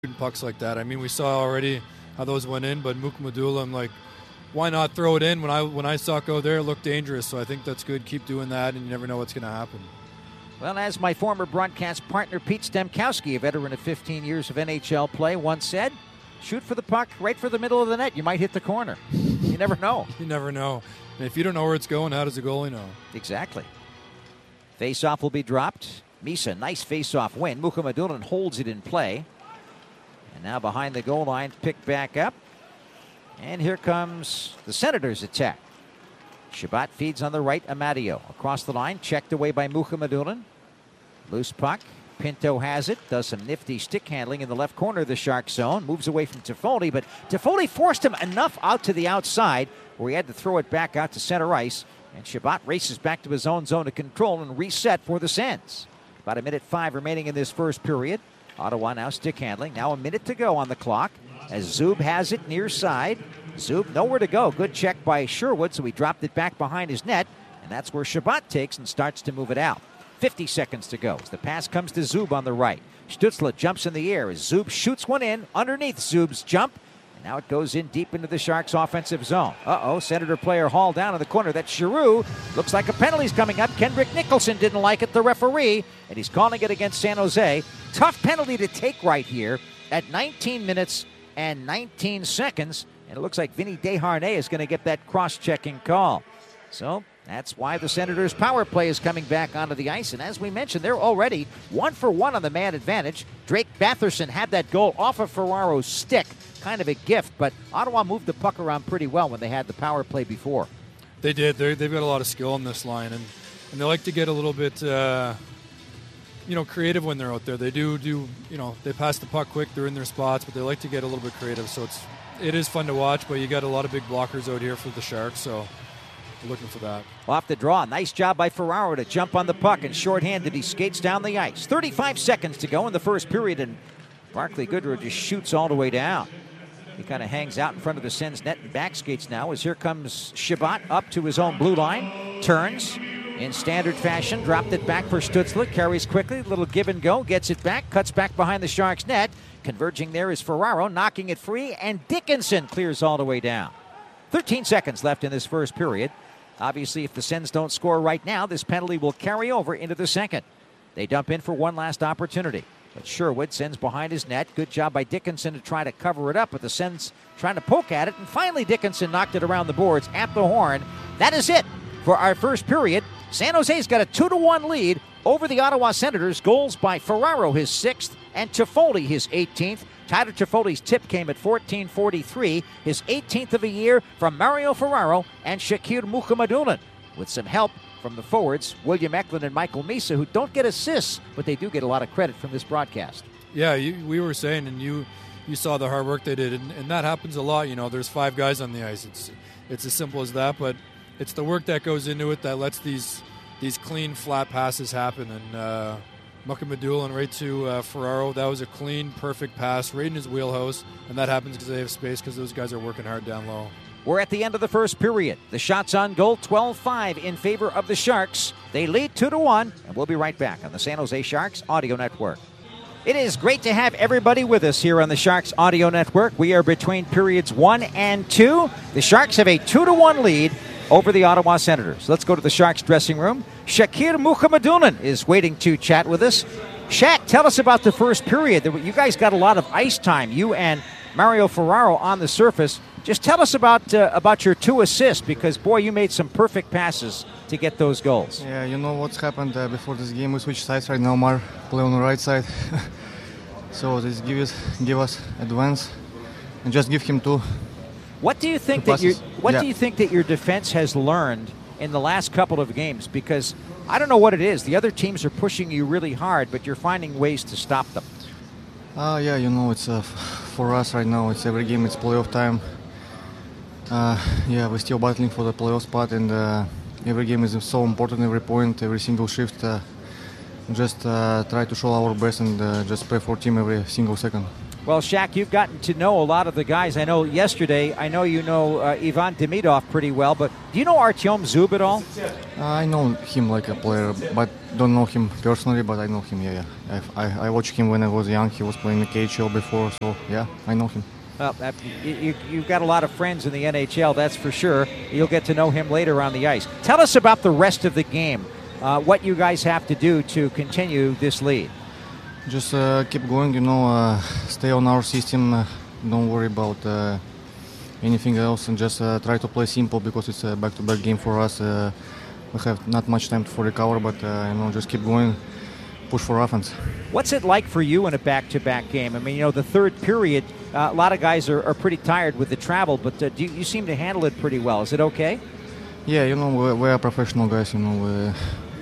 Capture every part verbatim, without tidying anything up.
pucks like that. I mean, we saw already how those went in, but Mukhamadulla, I'm like, why not throw it in? When I when I saw it go there, it looked dangerous. So I think that's good. Keep doing that, and you never know what's going to happen. Well, as my former broadcast partner Pete Stemkowski, a veteran of fifteen years of N H L play, once said, shoot for the puck right for the middle of the net. You might hit the corner. You never know. You never know. And if you don't know where it's going, how does the goalie know? Exactly. Face-off will be dropped. Misa, nice face-off win. Mukhamadulla holds it in play. And now behind the goal line, picked back up. And here comes the Senators' attack. Shabbat feeds on the right, Amadio. Across the line, checked away by Mukhamadulla. Loose puck. Pinto has it. Does some nifty stick handling in the left corner of the Shark zone. Moves away from Toffoli, but Toffoli forced him enough out to the outside where he had to throw it back out to center ice. And Shabbat races back to his own zone of control and reset for the Sens. About a minute five remaining in this first period. Ottawa now stick handling. Now a minute to go on the clock as Zub has it near side. Zub nowhere to go. Good check by Sherwood, so he dropped it back behind his net. And that's where Shabbat takes and starts to move it out. fifty seconds to go as the pass comes to Zub on the right. Stützle jumps in the air as Zub shoots one in underneath Zub's jump. And now it goes in deep into the Sharks' offensive zone. Uh-oh, Senator player hauled down in the corner. That's Giroux. Looks like a penalty's coming up. Kendrick Nicholson didn't like it, the referee, and he's calling it against San Jose. Tough penalty to take right here at nineteen minutes and nineteen seconds. And it looks like Vinny Desharnais is going to get that cross-checking call. So that's why the Senators' power play is coming back onto the ice. And as we mentioned, they're already one for one on the man advantage. Drake Batherson had that goal off of Ferraro's stick. Kind of a gift, but Ottawa moved the puck around pretty well when they had the power play before. They did. They're, they've got a lot of skill in this line, and, and they like to get a little bit, uh, you know, creative when they're out there. They do, do, you know, they pass the puck quick. They're in their spots, but they like to get a little bit creative. So it's it is fun to watch, but you got a lot of big blockers out here for the Sharks, so we're looking for that. Off the draw. Nice job by Ferraro to jump on the puck, and shorthanded he skates down the ice. thirty-five seconds to go in the first period, and Barclay Goodrow just shoots all the way down. He kind of hangs out in front of the Sens net and back skates now as here comes Shabbat up to his own blue line. Turns in standard fashion. Dropped it back for Stützle. Carries quickly. Little give and go. Gets it back. Cuts back behind the Sharks net. Converging there is Ferraro. Knocking it free. And Dickinson clears all the way down. thirteen seconds left in this first period. Obviously, if the Sens don't score right now, this penalty will carry over into the second. They dump in for one last opportunity. But Sherwood sends behind his net. Good job by Dickinson to try to cover it up, but the Sens trying to poke at it, and finally Dickinson knocked it around the boards at the horn. That is it for our first period. San Jose's got a two to one lead over the Ottawa Senators. Goals by Ferraro, his sixth, and Toffoli, his eighteenth. Tyler Toffoli's tip came at fourteen forty-three, his eighteenth of the year from Mario Ferraro and Shakir Mukhamadulla, with some help from the forwards, William Eklund and Michael Misa, who don't get assists, but they do get a lot of credit from this broadcast. Yeah, you, we were saying, and you you saw the hard work they did, and, and that happens a lot. You know, there's five guys on the ice. It's it's as simple as that, but it's the work that goes into it that lets these these clean, flat passes happen. And uh, Mukhamadulla and right to uh, Ferraro, that was a clean, perfect pass right in his wheelhouse, and that happens because they have space because those guys are working hard down low. We're at the end of the first period. The shots on goal, twelve five in favor of the Sharks. They lead two to one, and we'll be right back on the San Jose Sharks Audio Network. It is great to have everybody with us here on the Sharks Audio Network. We are between periods one and two. The Sharks have a two to one lead over the Ottawa Senators. Let's go to the Sharks dressing room. Shakir Mukhamadulla is waiting to chat with us. Shaq, tell us about the first period. You guys got a lot of ice time, you and Mario Ferraro on the surface. Just tell us about uh, about your two assists, because, boy, you made some perfect passes to get those goals. Yeah, you know what's happened uh, before this game. We switched sides right now. Mar play on the right side. So this give us, give us advance and just give him two. What do you think two that you What yeah. do you think that your defense has learned in the last couple of games? Because I don't know what it is. The other teams are pushing you really hard, but you're finding ways to stop them. Uh, yeah, you know, it's uh, for us right now. It's every game. It's playoff time. Uh, yeah, we're still battling for the playoff spot, and uh, every game is so important. Every point, every single shift. Uh, just uh, try to show our best and uh, just play for team every single second. Well, Shaq, you've gotten to know a lot of the guys. I know yesterday, I know you know uh, Ivan Demidov pretty well, but do you know Artyom Zub at all? Uh, I know him like a player, but don't know him personally, but I know him, yeah, yeah. I, I, I watched him when I was young. He was playing the K H L before, so yeah, I know him. Well, uh, you, you've got a lot of friends in the N H L, that's for sure. You'll get to know him later on the ice. Tell us about the rest of the game, uh, what you guys have to do to continue this lead. Just uh, keep going, you know, uh, stay on our system, uh, don't worry about uh, anything else, and just uh, try to play simple because it's a back-to-back game for us. Uh, we have not much time for recover, but uh, you know, just keep going, push for offense. What's it like for you in a back-to-back game? I mean, you know, the third period, uh, a lot of guys are, are pretty tired with the travel, but uh, do you, you seem to handle it pretty well. Is it okay? Yeah, you know, we, we are professional guys, you know, we,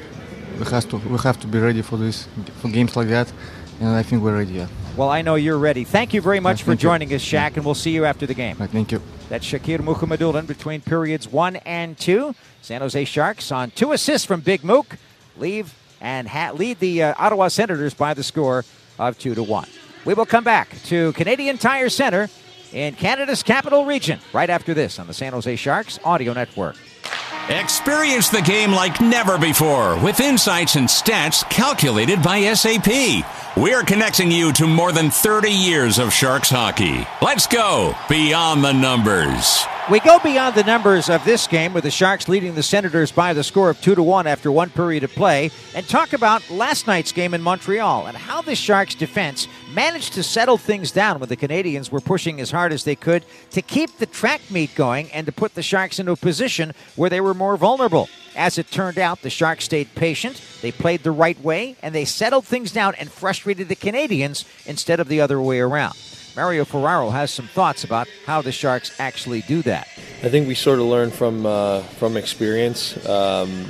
we, has to, we have to be ready for this, for games like that, and I think we're ready, yeah. Well, I know you're ready. Thank you very much yeah, for joining you. us, Shaq, and we'll see you after the game. Right, thank you. That's Shakir Mukhamadullin between periods one and two. San Jose Sharks on two assists from Big Mook, leave and ha- lead the uh, Ottawa Senators by the score of two to one. We will come back to Canadian Tire Center in Canada's capital region right after this on the San Jose Sharks Audio Network. Experience the game like never before with insights and stats calculated by S A P. We're connecting you to more than thirty years of Sharks hockey. Let's go beyond the numbers. We go beyond the numbers of this game with the Sharks leading the Senators by the score of two to one after one period of play, and talk about last night's game in Montreal and how the Sharks defense managed to settle things down when the Canadians were pushing as hard as they could to keep the track meet going and to put the Sharks into a position where they were more vulnerable. As it turned out, the Sharks stayed patient, they played the right way, and they settled things down and frustrated the Canadians instead of the other way around. Mario Ferraro has some thoughts about how the Sharks actually do that. I think we sort of learned from uh, from experience. Um,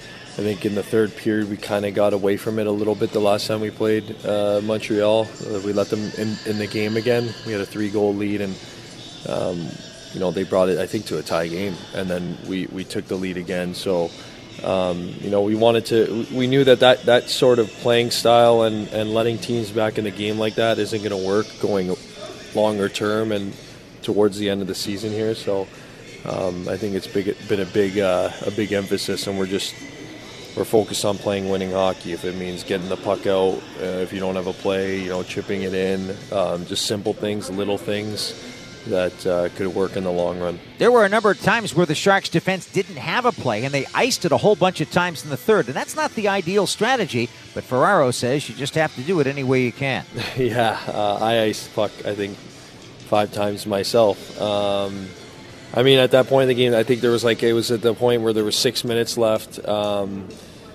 I think in the third period we kind of got away from it a little bit the last time we played uh, Montreal. Uh, we let them in, in the game again. We had a three-goal lead, and um, you know they brought it, I think, to a tie game, and then we, we took the lead again. So um, you know we wanted to. We knew that, that that sort of playing style and, and letting teams back in the game like that isn't going to work going longer term and towards the end of the season here. So um, I think it's big, been a big uh, a big emphasis, and we're just we're focused on playing winning hockey. If it means getting the puck out, uh, if you don't have a play, you know, chipping it in, um, just simple things, little things that uh, could work in the long run. There were a number of times where the Sharks defense didn't have a play, and they iced it a whole bunch of times in the third, and that's not the ideal strategy, but Ferraro says you just have to do it any way you can. yeah, uh, I iced puck, I think, five times myself. Um, I mean, at that point in the game, I think there was like, it was at the point where there was six minutes left. Um,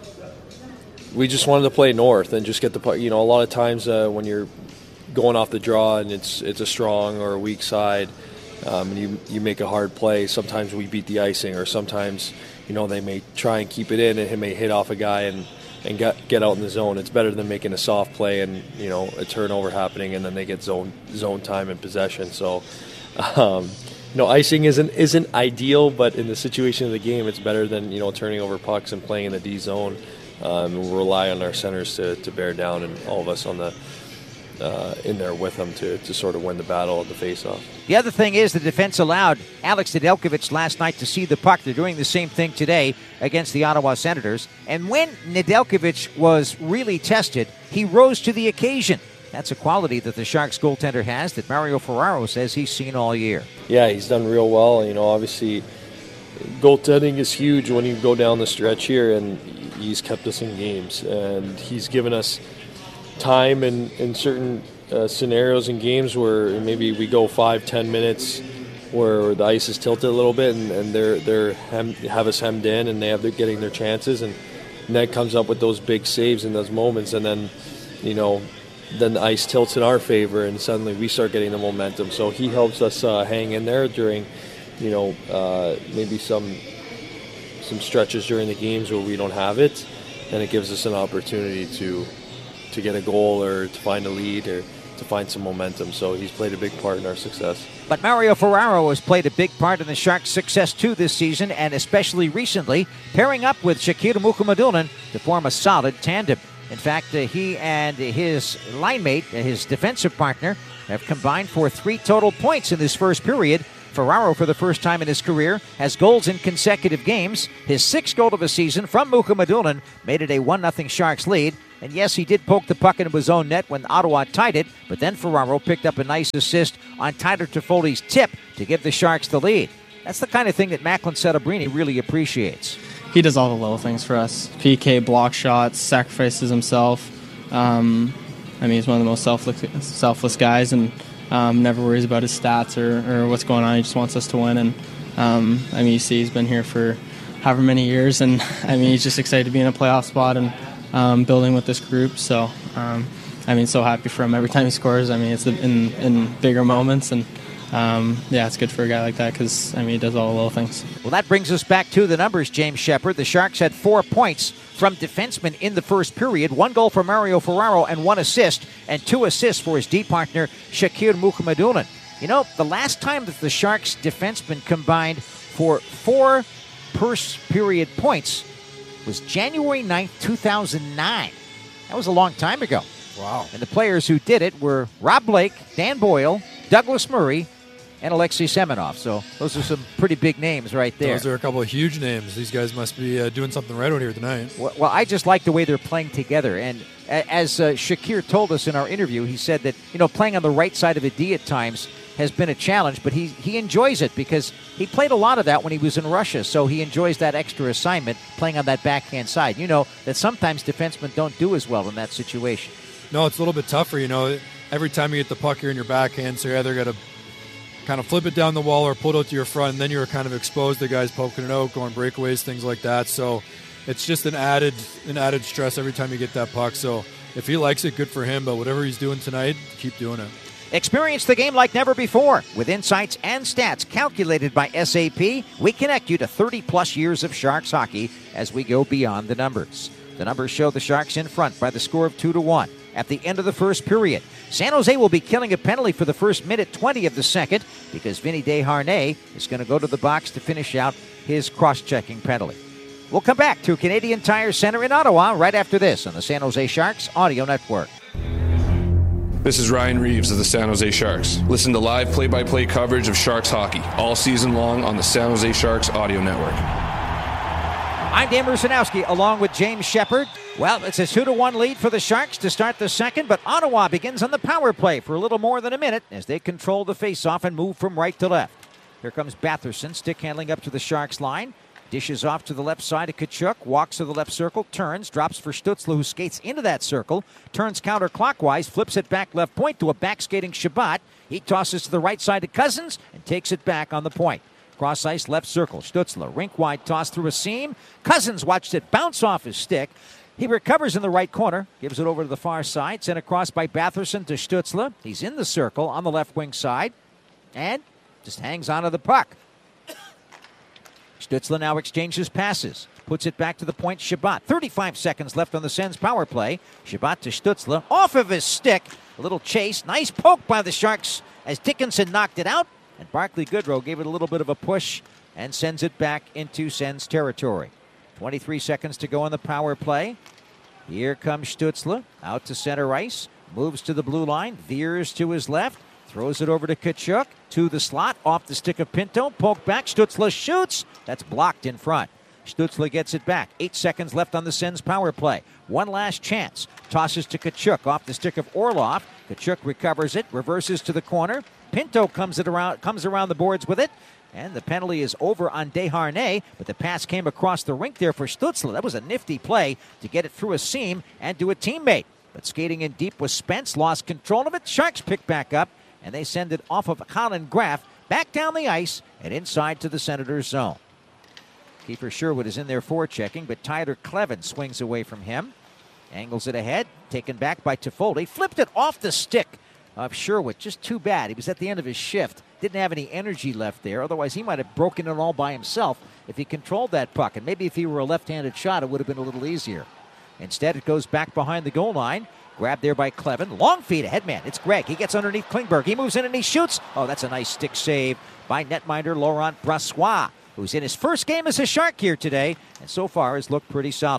we just wanted to play north and just get the puck. You know, a lot of times uh, when you're going off the draw and it's it's a strong or a weak side, um, and you you make a hard play, sometimes we beat the icing, or sometimes, you know, they may try and keep it in and it may hit off a guy and, and get, get out in the zone. It's better than making a soft play and, you know, a turnover happening and then they get zone zone time and possession. So, um, you know, icing isn't isn't ideal, but in the situation of the game, it's better than, you know, turning over pucks and playing in the D zone. Um, we'll rely on our centers to, to bear down, and all of us on the Uh, in there with them to, to sort of win the battle of the face-off. The other thing is the defense allowed Alex Nedeljkovic last night to see the puck. They're doing the same thing today against the Ottawa Senators. And when Nedeljkovic was really tested, he rose to the occasion. That's a quality that the Sharks goaltender has that Mario Ferraro says he's seen all year. Yeah, he's done real well. You know, obviously, goaltending is huge when you go down the stretch here, and he's kept us in games. And he's given us time in, in certain uh, scenarios in games where maybe we go five, ten minutes where the ice is tilted a little bit, and, and they're they're hem, have us hemmed in, and they have they're getting their chances, and Ned comes up with those big saves in those moments, and then, you know, then the ice tilts in our favor, and suddenly we start getting the momentum. So he helps us uh, hang in there during, you know, uh, maybe some some stretches during the games where we don't have it, and it gives us an opportunity to. to get a goal or to find a lead or to find some momentum. So he's played a big part in our success. But Mario Ferraro has played a big part in the Sharks' success too this season, and especially recently, pairing up with Shakir Mukhamadullin to form a solid tandem. In fact, uh, he and his line mate, uh, his defensive partner, have combined for three total points in this first period. Ferraro, for the first time in his career, has goals in consecutive games. His sixth goal of the season from Mukhamadullin made it a one nothing Sharks lead. And yes, he did poke the puck into his own net when Ottawa tied it, but then Ferraro picked up a nice assist on Tyler Toffoli's tip to give the Sharks the lead. That's the kind of thing that Macklin Settabrini really appreciates. He does all the little things for us. P K, block shots, sacrifices himself. Um, I mean, he's one of the most selfless, selfless guys, and um, never worries about his stats or, or what's going on. He just wants us to win. And um, I mean, you see, he's been here for however many years, and I mean, he's just excited to be in a playoff spot and um, building with this group. So, um, I mean, so happy for him every time he scores. I mean, it's in in bigger moments, and Um, yeah, it's good for a guy like that because, I mean, he does all the little things. Well, that brings us back to the numbers, James Shepard. The Sharks had four points from defensemen in the first period, one goal for Mario Ferraro and one assist, and two assists for his D partner, Shakir Mukhamadullin. You know, the last time that the Sharks defensemen combined for four first period points was January ninth, two thousand nine. That was a long time ago. Wow. And the players who did it were Rob Blake, Dan Boyle, Douglas Murray, and Alexei Semenov. So those are some pretty big names right there. Those are a couple of huge names. These guys must be uh, doing something right out here tonight. Well, well, I just like the way they're playing together. And a- as uh, Shakir told us in our interview, he said that, you know, playing on the right side of a D at times has been a challenge, but he, he enjoys it because he played a lot of that when he was in Russia. So he enjoys that extra assignment playing on that backhand side. You know that sometimes defensemen don't do as well in that situation. No, it's a little bit tougher, you know. Every time you get the puck here in your backhand, so you either got to kind of flip it down the wall or pull it out to your front, and then you're kind of exposed to guys poking it out, going breakaways, things like that. So it's just an added an added stress every time you get that puck. So if he likes it, good for him. But whatever he's doing tonight, keep doing it. Experience the game like never before. With insights and stats calculated by S A P, we connect you to thirty-plus years of Sharks hockey as we go beyond the numbers. The numbers show the Sharks in front by the score of two to one. At the end of the first period, San Jose will be killing a penalty for the first minute twenty of the second because Vinny Desharnais is going to go to the box to finish out his cross-checking penalty. We'll come back to Canadian Tire Center in Ottawa right after this on the San Jose Sharks Audio Network. This is Ryan Reeves of the San Jose Sharks. Listen to live play-by-play coverage of Sharks hockey all season long on the San Jose Sharks Audio Network. I'm Dan Rusanowski along with James Shepard. Well, it's a two to one lead for the Sharks to start the second, but Ottawa begins on the power play for a little more than a minute as they control the faceoff and move from right to left. Here comes Batherson, stick handling up to the Sharks line. Dishes off to the left side of Tkachuk, walks to the left circle, turns, drops for Stützle, who skates into that circle, turns counterclockwise, flips it back left point to a back-skating Shabbat. He tosses to the right side to Cousins and takes it back on the point. Cross ice, left circle. Stützle, rink-wide toss through a seam. Cousins watched it bounce off his stick. He recovers in the right corner, gives it over to the far side, sent across by Batherson to Stützle. He's in the circle on the left wing side and just hangs onto the puck. Stützle now exchanges passes, puts it back to the point. Shabbat, thirty-five seconds left on the Sens power play. Shabbat to Stützle, off of his stick. A little chase, nice poke by the Sharks as Dickinson knocked it out. And Barclay Goodrow gave it a little bit of a push and sends it back into Sens territory. twenty-three seconds to go on the power play. Here comes Stützle out to center ice. Moves to the blue line. Veers to his left. Throws it over to Tkachuk. To the slot. Off the stick of Pinto. Poke back. Stützle shoots. That's blocked in front. Stützle gets it back. Eight seconds left on the Sens power play. One last chance. Tosses to Tkachuk off the stick of Orlov. Tkachuk recovers it. Reverses to the corner. Pinto comes it around, comes around the boards with it. And the penalty is over on Desharnais, but the pass came across the rink there for Stützle. That was a nifty play to get it through a seam and to a teammate. But skating in deep was Spence, lost control of it. Sharks pick back up, and they send it off of Colin Graff back down the ice and inside to the Senators' zone. Kiefer Sherwood is in there forechecking, but Tyler Clevin swings away from him. Angles it ahead, taken back by Toffoli. Flipped it off the stick of Sherwood. Just too bad. He was at the end of his shift. Didn't have any energy left there. Otherwise, he might have broken it all by himself if he controlled that puck. And maybe if he were a left-handed shot, it would have been a little easier. Instead, it goes back behind the goal line. Grabbed there by Clevin. Long feed ahead, man. It's Gregg. He gets underneath Klingberg. He moves in and he shoots. Oh, that's a nice stick save by netminder Laurent Brossoit, who's in his first game as a Shark here today, and so far has looked pretty solid.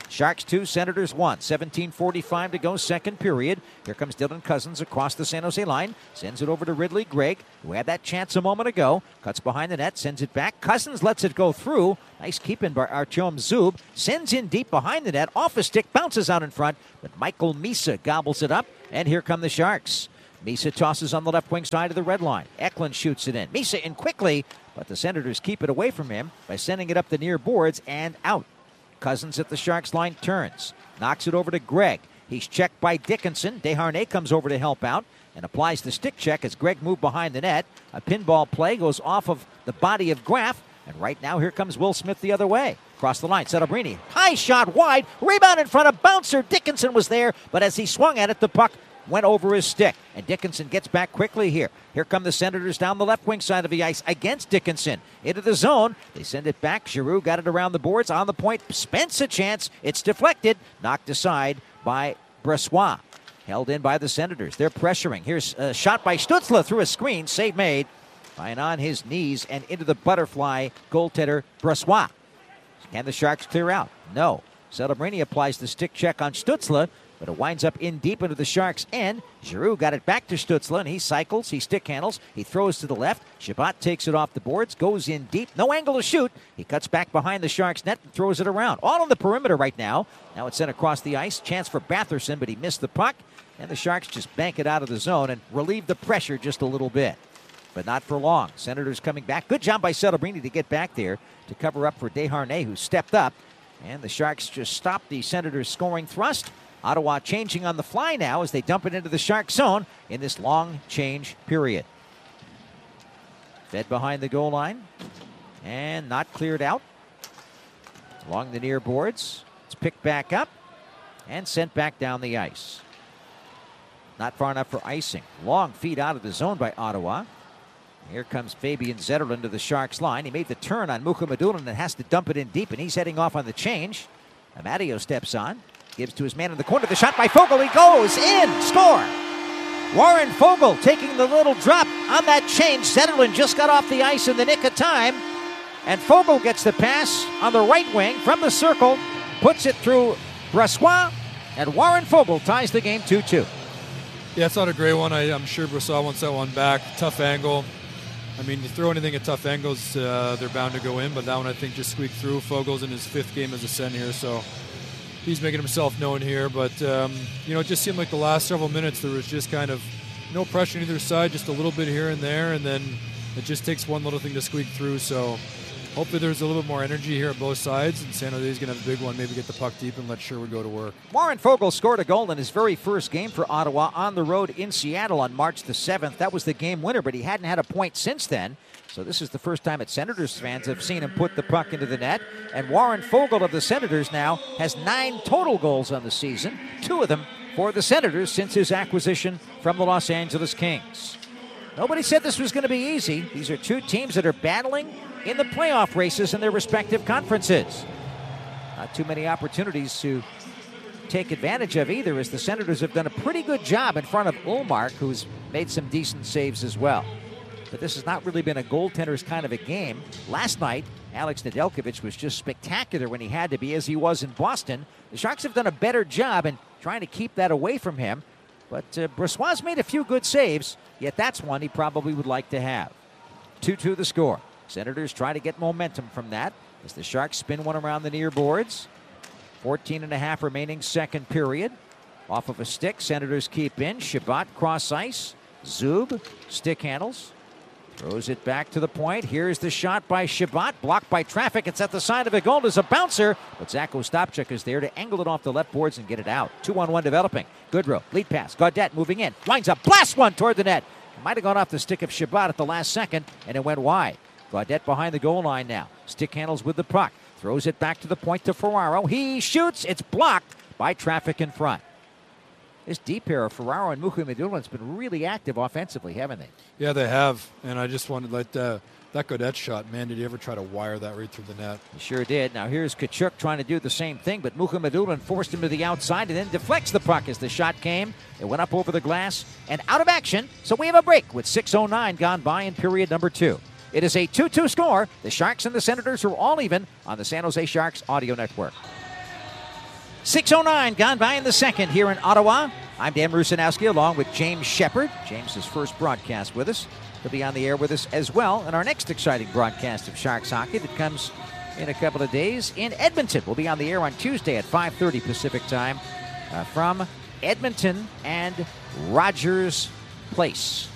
Sharks two, Senators one. seventeen forty-five to go, second period. Here comes Dylan Cousins across the San Jose line. Sends it over to Ridley Gregg, who had that chance a moment ago. Cuts behind the net, sends it back. Cousins lets it go through. Nice keep in by Artyom Zub. Sends in deep behind the net. Off a stick, bounces out in front. But Michael Misa gobbles it up. And here come the Sharks. Misa tosses on the left wing side of the red line. Eklund shoots it in. Misa in quickly, but the Senators keep it away from him by sending it up the near boards and out. Cousins at the Sharks line turns. Knocks it over to Gregg. He's checked by Dickinson. Desharnais comes over to help out and applies the stick check as Gregg moved behind the net. A pinball play goes off of the body of Graf. And right now, here comes Will Smith the other way. Across the line, Celebrini. High shot wide. Rebound in front of Bouncer. Dickinson was there, but as he swung at it, the puck went over his stick. And Dickinson gets back quickly here. Here come the Senators down the left wing side of the ice against Dickinson. Into the zone. They send it back. Giroux got it around the boards. On the point. Spence a chance. It's deflected. Knocked aside by Brossoit. Held in by the Senators. They're pressuring. Here's a shot by Stützle through a screen. Save made by an on his knees and into the butterfly goaltender Brossoit. Can the Sharks clear out? No. Celebrini applies the stick check on Stützle, but it winds up in deep into the Sharks' end. Giroux got it back to Stützle, and he cycles, he stick handles, he throws to the left. Chabot takes it off the boards, goes in deep, no angle to shoot. He cuts back behind the Sharks' net and throws it around. All on the perimeter right now. Now it's sent across the ice. Chance for Batherson, but he missed the puck. And the Sharks just bank it out of the zone and relieve the pressure just a little bit. But not for long. Senators coming back. Good job by Celebrini to get back there to cover up for Desharnais, who stepped up. And the Sharks just stopped the Senators' scoring thrust. Ottawa changing on the fly now as they dump it into the Shark zone in this long change period. Fed behind the goal line and not cleared out. Along the near boards. It's picked back up and sent back down the ice. Not far enough for icing. Long feed out of the zone by Ottawa. Here comes Fabian Zetterlund to the Sharks line. He made the turn on Mukhamadullin and has to dump it in deep, and he's heading off on the change. Amadio steps on. Gives to his man in the corner. The shot by Foegele. He goes in. Score. Warren Foegele taking the little drop on that change. Zetterlund just got off the ice in the nick of time. And Foegele gets the pass on the right wing from the circle. Puts it through Brossoit. And Warren Foegele ties the game two two. Yeah, it's not a great one. I, I'm sure Brossoit wants that one back. Tough angle. I mean, you throw anything at tough angles, uh, they're bound to go in. But that one, I think, just squeaked through. Fogel's in his fifth game as a Sen here, so he's making himself known here. But, um, you know, it just seemed like the last several minutes there was just kind of no pressure on either side, just a little bit here and there. And then it just takes one little thing to squeak through. So hopefully there's a little bit more energy here at both sides. And San Jose's going to have a big one, maybe get the puck deep and let Sherwood go to work. Warren Foegele scored a goal in his very first game for Ottawa on the road in Seattle on March the seventh. That was the game winner, but he hadn't had a point since then. So this is the first time that Senators fans have seen him put the puck into the net. And Warren Foegele of the Senators now has nine total goals on the season, two of them for the Senators since his acquisition from the Los Angeles Kings. Nobody said this was going to be easy. These are two teams that are battling in the playoff races in their respective conferences. Not too many opportunities to take advantage of either, as the Senators have done a pretty good job in front of Ullmark, who's made some decent saves as well. But this has not really been a goaltender's kind of a game. Last night, Alex Nedeljkovic was just spectacular when he had to be, as he was in Boston. The Sharks have done a better job in trying to keep that away from him. But uh, Brossoit's made a few good saves, yet that's one he probably would like to have. two two the score. Senators try to get momentum from that as the Sharks spin one around the near boards. fourteen and a half remaining second period. Off of a stick, Senators keep in. Chabot cross ice. Zub stick handles. Throws it back to the point. Here's the shot by Chabot. Blocked by traffic. It's at the side of the goal. There's a bouncer. But Zach Ostapchuk is there to angle it off the left boards and get it out. Two on one developing. Goodrow. Lead pass. Gaudette moving in. Winds up. Blast one toward the net. It might have gone off the stick of Chabot at the last second, and it went wide. Gaudette behind the goal line now. Stick handles with the puck. Throws it back to the point to Ferraro. He shoots. It's blocked by traffic in front. This deep pair of Ferraro and Mukhamadullin has been really active offensively, haven't they? Yeah, they have. And I just wanted to let uh, that Gaudette shot. Man, did he ever try to wire that right through the net? He sure did. Now here's Tkachuk trying to do the same thing, but Mukhamadullin forced him to the outside and then deflects the puck as the shot came. It went up over the glass and out of action. So we have a break with six oh nine gone by in period number two. It is a two two score. The Sharks and the Senators are all even on the San Jose Sharks Audio Network. six oh nine gone by in the second here in Ottawa. I'm Dan Rusanowski along with James Shepard. James's first broadcast with us. He'll be on the air with us as well in our next exciting broadcast of Sharks hockey that comes in a couple of days in Edmonton. We'll be on the air on Tuesday at five thirty Pacific time uh, from Edmonton and Rogers Place.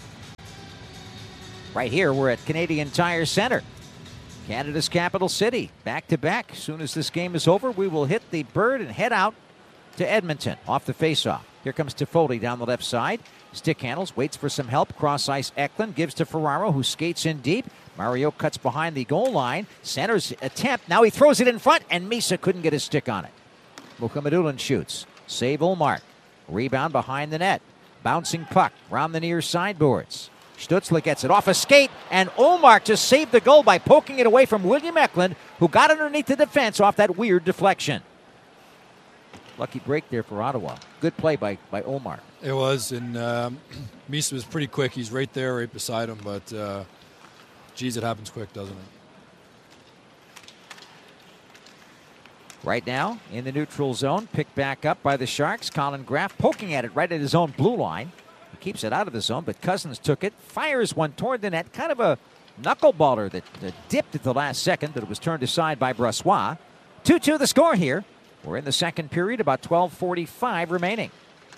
Right here, we're at Canadian Tire Center, Canada's capital city. Back to back. As soon as this game is over, we will hit the bird and head out to Edmonton off the faceoff. Here comes Toffoli down the left side. Stick handles, waits for some help. Cross ice Eklund gives to Ferraro, who skates in deep. Mario cuts behind the goal line. Centers attempt. Now he throws it in front, and Misa couldn't get his stick on it. Mukhamadullin shoots. Save Ullmark. Rebound behind the net. Bouncing puck around the near sideboards. Stützle gets it off a skate, and Ullmark just saved the goal by poking it away from William Eklund, who got underneath the defense off that weird deflection. Lucky break there for Ottawa. Good play by, by Ullmark. It was, and um, Misa was pretty quick. He's right there, right beside him, but uh, geez, it happens quick, doesn't it? Right now, in the neutral zone, picked back up by the Sharks. Colin Graf poking at it right at his own blue line. He keeps it out of the zone, but Cousins took it, fires one toward the net. Kind of a knuckleballer that, that dipped at the last second, but it was turned aside by Brossoit. two two the score here. We're in the second period, about twelve forty-five remaining.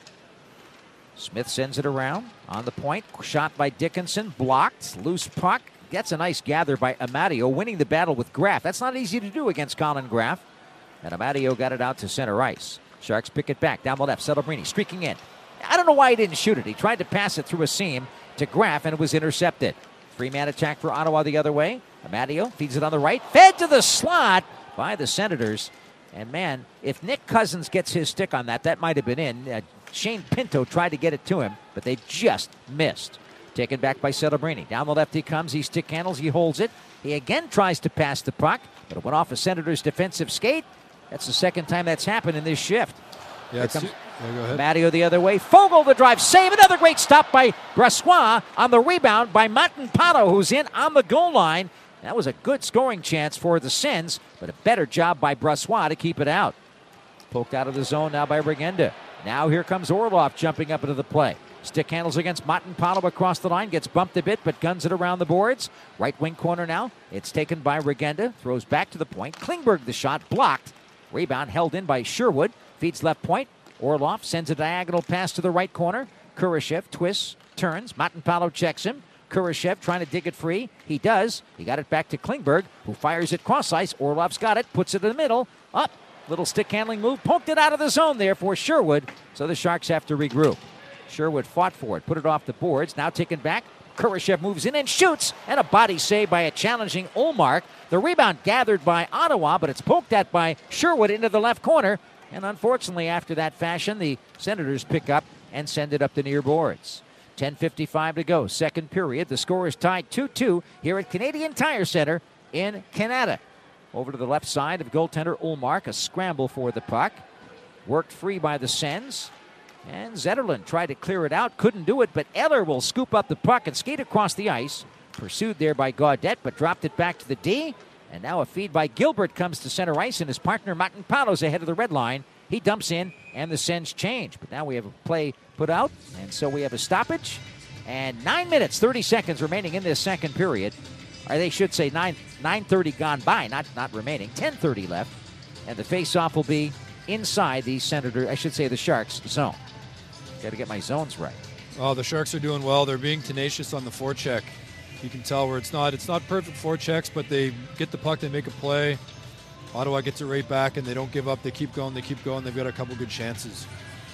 Smith sends it around on the point. Shot by Dickinson, blocked. Loose puck. Gets a nice gather by Amadio, winning the battle with Graf. That's not easy to do against Colin Graf. And Amadio got it out to center ice. Sharks pick it back down the left. Celebrini streaking in. I don't know why he didn't shoot it. He tried to pass it through a seam to Graf, and it was intercepted. Three-man attack for Ottawa the other way. Amadio feeds it on the right. Fed to the slot by the Senators. And, man, if Nick Cousins gets his stick on that, that might have been in. Uh, Shane Pinto tried to get it to him, but they just missed. Taken back by Celebrini. Down the left he comes. He stick handles. He holds it. He again tries to pass the puck, but it went off a Senators' defensive skate. That's the second time that's happened in this shift. Yeah, comes yeah, go ahead. Matteo the other way. Fogle the drive. Save. Another great stop by Brossoit on the rebound by Montempadlo, who's in on the goal line. That was a good scoring chance for the Sens, but a better job by Brossoit to keep it out. Poked out of the zone now by Regenda. Now here comes Orlov jumping up into the play. Stick handles against Montempadlo across the line. Gets bumped a bit, but guns it around the boards. Right wing corner now. It's taken by Regenda. Throws back to the point. Klingberg the shot. Blocked. Rebound held in by Sherwood. Feeds left point. Orlov sends a diagonal pass to the right corner. Kurashev twists, turns. Montempadlo checks him. Kurashev trying to dig it free. He does. He got it back to Klingberg, who fires it cross ice. Orlov's got it, puts it in the middle. Up. Little stick handling move. Poked it out of the zone there for Sherwood. So the Sharks have to regroup. Sherwood fought for it, put it off the boards. Now taken back. Kurashev moves in and shoots. And a body save by a challenging Ullmark. The rebound gathered by Ottawa, but it's poked at by Sherwood into the left corner. And unfortunately, after that fashion, the Senators pick up and send it up the near boards. ten fifty-five to go, second period. The score is tied two two here at Canadian Tire Center in Canada. Over to the left side of goaltender Ullmark, a scramble for the puck. Worked free by the Sens. And Zetterlund tried to clear it out, couldn't do it, but Eller will scoop up the puck and skate across the ice. Pursued there by Gaudette, but dropped it back to the D. And now a feed by Gilbert comes to center ice, and his partner Montempadlo's ahead of the red line. He dumps in, and the Sens change. But now we have a play put out, and so we have a stoppage. And nine minutes, thirty seconds remaining in this second period. Or they should say nine, nine thirty gone by, not, not remaining. ten thirty left. And the face-off will be inside the Senator, I should say the Sharks zone. Got to get my zones right. Oh, the Sharks are doing well. They're being tenacious on the forecheck. You can tell where it's not it's not perfect forechecks, but they get the puck, they make a play. Ottawa gets it right back, and they don't give up. They keep going, they keep going. They've got a couple good chances.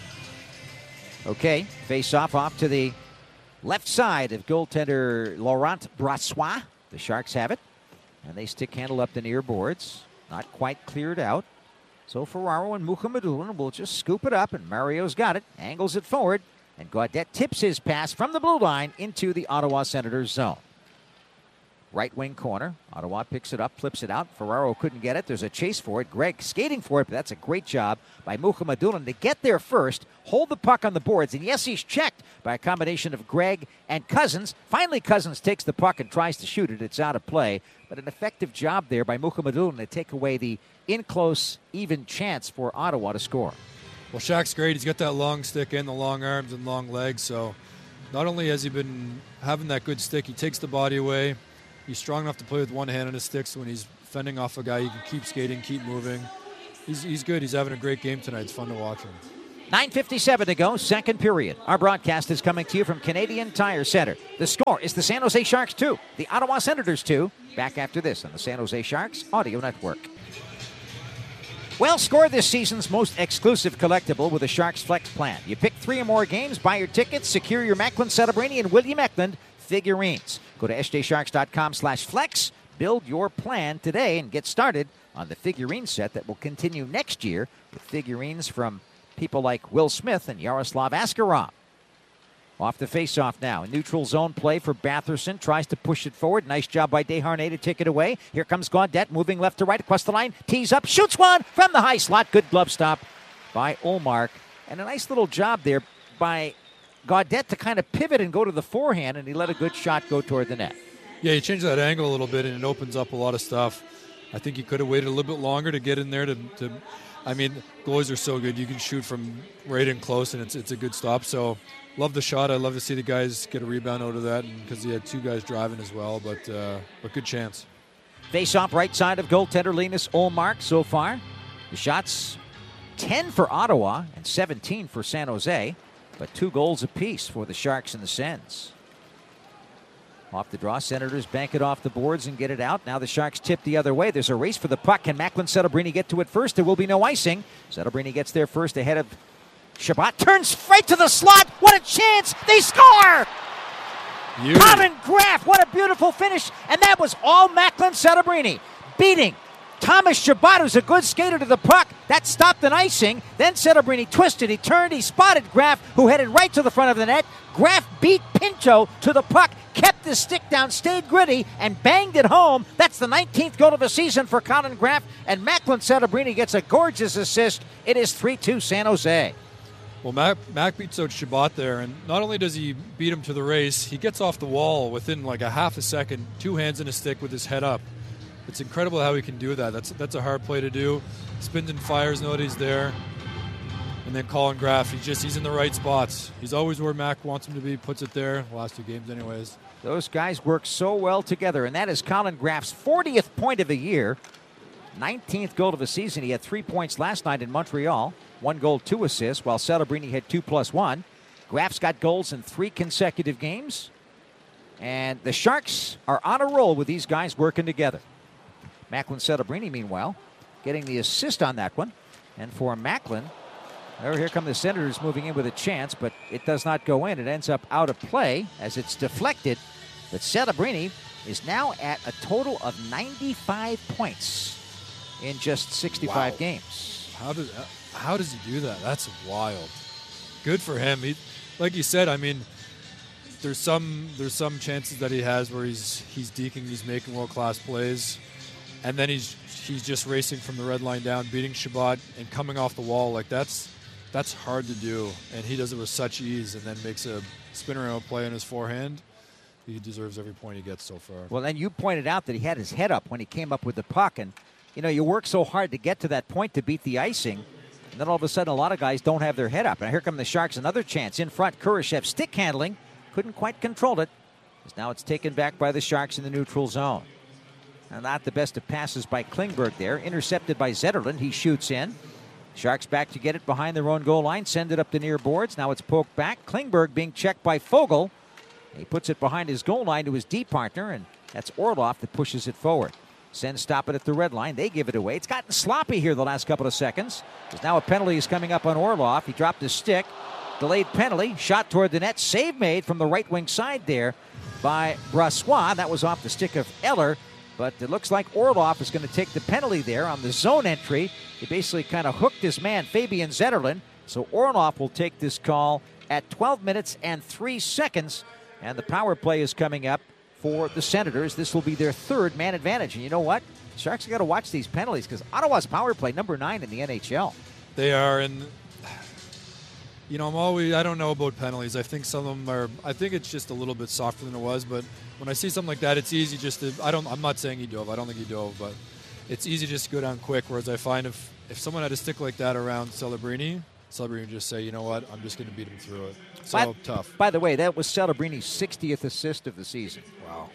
Okay, face-off off to the left side of goaltender Laurent Brossoit. The Sharks have it, and they stick handle up the near boards. Not quite cleared out. So Ferraro and Mukhamadullin will just scoop it up, and Mario's got it, angles it forward, and Gaudette tips his pass from the blue line into the Ottawa Senators zone. right wing corner. Ottawa picks it up, flips it out. Ferraro couldn't get it. There's a chase for it. Gregg skating for it, but that's a great job by Mukhamadullin to get there first, hold the puck on the boards, and yes, he's checked by a combination of Gregg and Cousins. Finally, Cousins takes the puck and tries to shoot it. It's out of play, but an effective job there by Mukhamadullin to take away the in-close, even chance for Ottawa to score. Well, Shaq's great. He's got that long stick and the long arms and long legs, so not only has he been having that good stick, he takes the body away. He's strong enough to play with one hand on his sticks. When he's fending off a guy, he can keep skating, keep moving. He's, he's good. He's having a great game tonight. It's fun to watch him. nine fifty-seven to go, second period. Our broadcast is coming to you from Canadian Tire Center. The score is the San Jose Sharks two, the Ottawa Senators two. Back after this on the San Jose Sharks Audio Network. Well, score this season's most exclusive collectible with a Sharks Flex plan. You pick three or more games, buy your tickets, secure your Macklin Celebrini and William Eklund figurines. Go to s j sharks dot com slash flex, build your plan today, and get started on the figurine set that will continue next year with figurines from people like Will Smith and Yaroslav Askarov. Off the face-off now. Neutral zone play for Batherson. Tries to push it forward. Nice job by Desharnais to take it away. Here comes Gaudette moving left to right across the line. Tees up. Shoots one from the high slot. Good glove stop by Ullmark. And a nice little job there by Gaudette to kind of pivot and go to the forehand, and he let a good shot go toward the net. Yeah, he changed that angle a little bit, and it opens up a lot of stuff. I think he could have waited a little bit longer to get in there. To, to I mean, goalies are so good. You can shoot from right in close, and it's it's a good stop. So, love the shot. I'd love to see the guys get a rebound out of that, because he had two guys driving as well. But uh, but good chance. Face-off right side of goaltender Linus Ullmark so far. The shots ten for Ottawa and seventeen for San Jose, but two goals apiece for the Sharks and the Sens. Off the draw, Senators bank it off the boards and get it out. Now the Sharks tip the other way. There's a race for the puck. Can Macklin Celebrini get to it first? There will be no icing. Celebrini gets there first ahead of Chabot. Turns right to the slot. What a chance. They score! You. Colin Graf, what a beautiful finish. And that was all Macklin Celebrini. Beating Thomas Chabot, who's a good skater, to the puck. That stopped an icing. Then Celebrini twisted. He turned. He spotted Graf, who headed right to the front of the net. Graf beat Pinto to the puck, kept the stick down, stayed gritty, and banged it home. That's the nineteenth goal of the season for Colin Graf, and Macklin Celebrini gets a gorgeous assist. It is three two San Jose. Well, Mac, Mac beats out Chabot there, and not only does he beat him to the race, he gets off the wall within like a half a second, two hands in a stick with his head up. It's incredible how he can do that. That's that's a hard play to do. Spins and fires, nobody's there. And then Colin Graf, he's just he's in the right spots. He's always where Mac wants him to be, puts it there. The last two games anyways. Those guys work so well together, and that is Colin Graf's fortieth point of the year. nineteenth goal of the season. He had three points last night in Montreal. One goal, two assists, while Celebrini had two plus one. Graf's got goals in three consecutive games. And the Sharks are on a roll with these guys working together. Macklin Celebrini, meanwhile, getting the assist on that one. And for Macklin, well, here come the Senators moving in with a chance, but it does not go in. It ends up out of play as it's deflected. But Celebrini is now at a total of ninety-five points in just sixty-five Wow. games. How does how does he do that? That's wild. Good for him. He, like you said, I mean, there's some there's some chances that he has where he's he's deking, he's making world class plays, and then he's he's just racing from the red line down, beating Chabot and coming off the wall. Like that's that's hard to do, and he does it with such ease, and then makes a spin around play on his forehand. He deserves every point he gets so far. Well, then you pointed out that he had his head up when he came up with the puck, and you know you work so hard to get to that point to beat the icing, and then all of a sudden a lot of guys don't have their head up. And here come the Sharks, another chance in front. Kurashev stick handling, couldn't quite control it. Now it's taken back by the Sharks in the neutral zone. And not the best of passes by Klingberg there. Intercepted by Zetterlund. He shoots in. Sharks back to get it behind their own goal line. Send it up the near boards. Now it's poked back. Klingberg being checked by Foegele. He puts it behind his goal line to his D partner, and that's Orlov that pushes it forward. Sens stop it at the red line. They give it away. It's gotten sloppy here the last couple of seconds. There's now a penalty is coming up on Orlov. He dropped his stick. Delayed penalty. Shot toward the net. Save made from the right wing side there by Brossoit. That was off the stick of Eller. But it looks like Orlov is going to take the penalty there on the zone entry. He basically kind of hooked his man, Fabian Zetterlund. So Orlov will take this call at twelve minutes and three seconds. And the power play is coming up for the Senators. This will be their third man advantage. And you know what? Sharks have got to watch these penalties because Ottawa's power play number nine in the N H L. They are, and you know, I'm always, I don't know about penalties. I think some of them are, I think it's just a little bit softer than it was, but when I see something like that, it's easy just to, I don't, I'm not saying he dove, I don't think he dove, but it's easy just to go down quick, whereas I find if, if someone had a stick like that around Celebrini, Celebrini would just say, you know what, I'm just going to beat him through it. So by, tough. By the way, that was Celebrini's sixtieth assist of the season. Wow.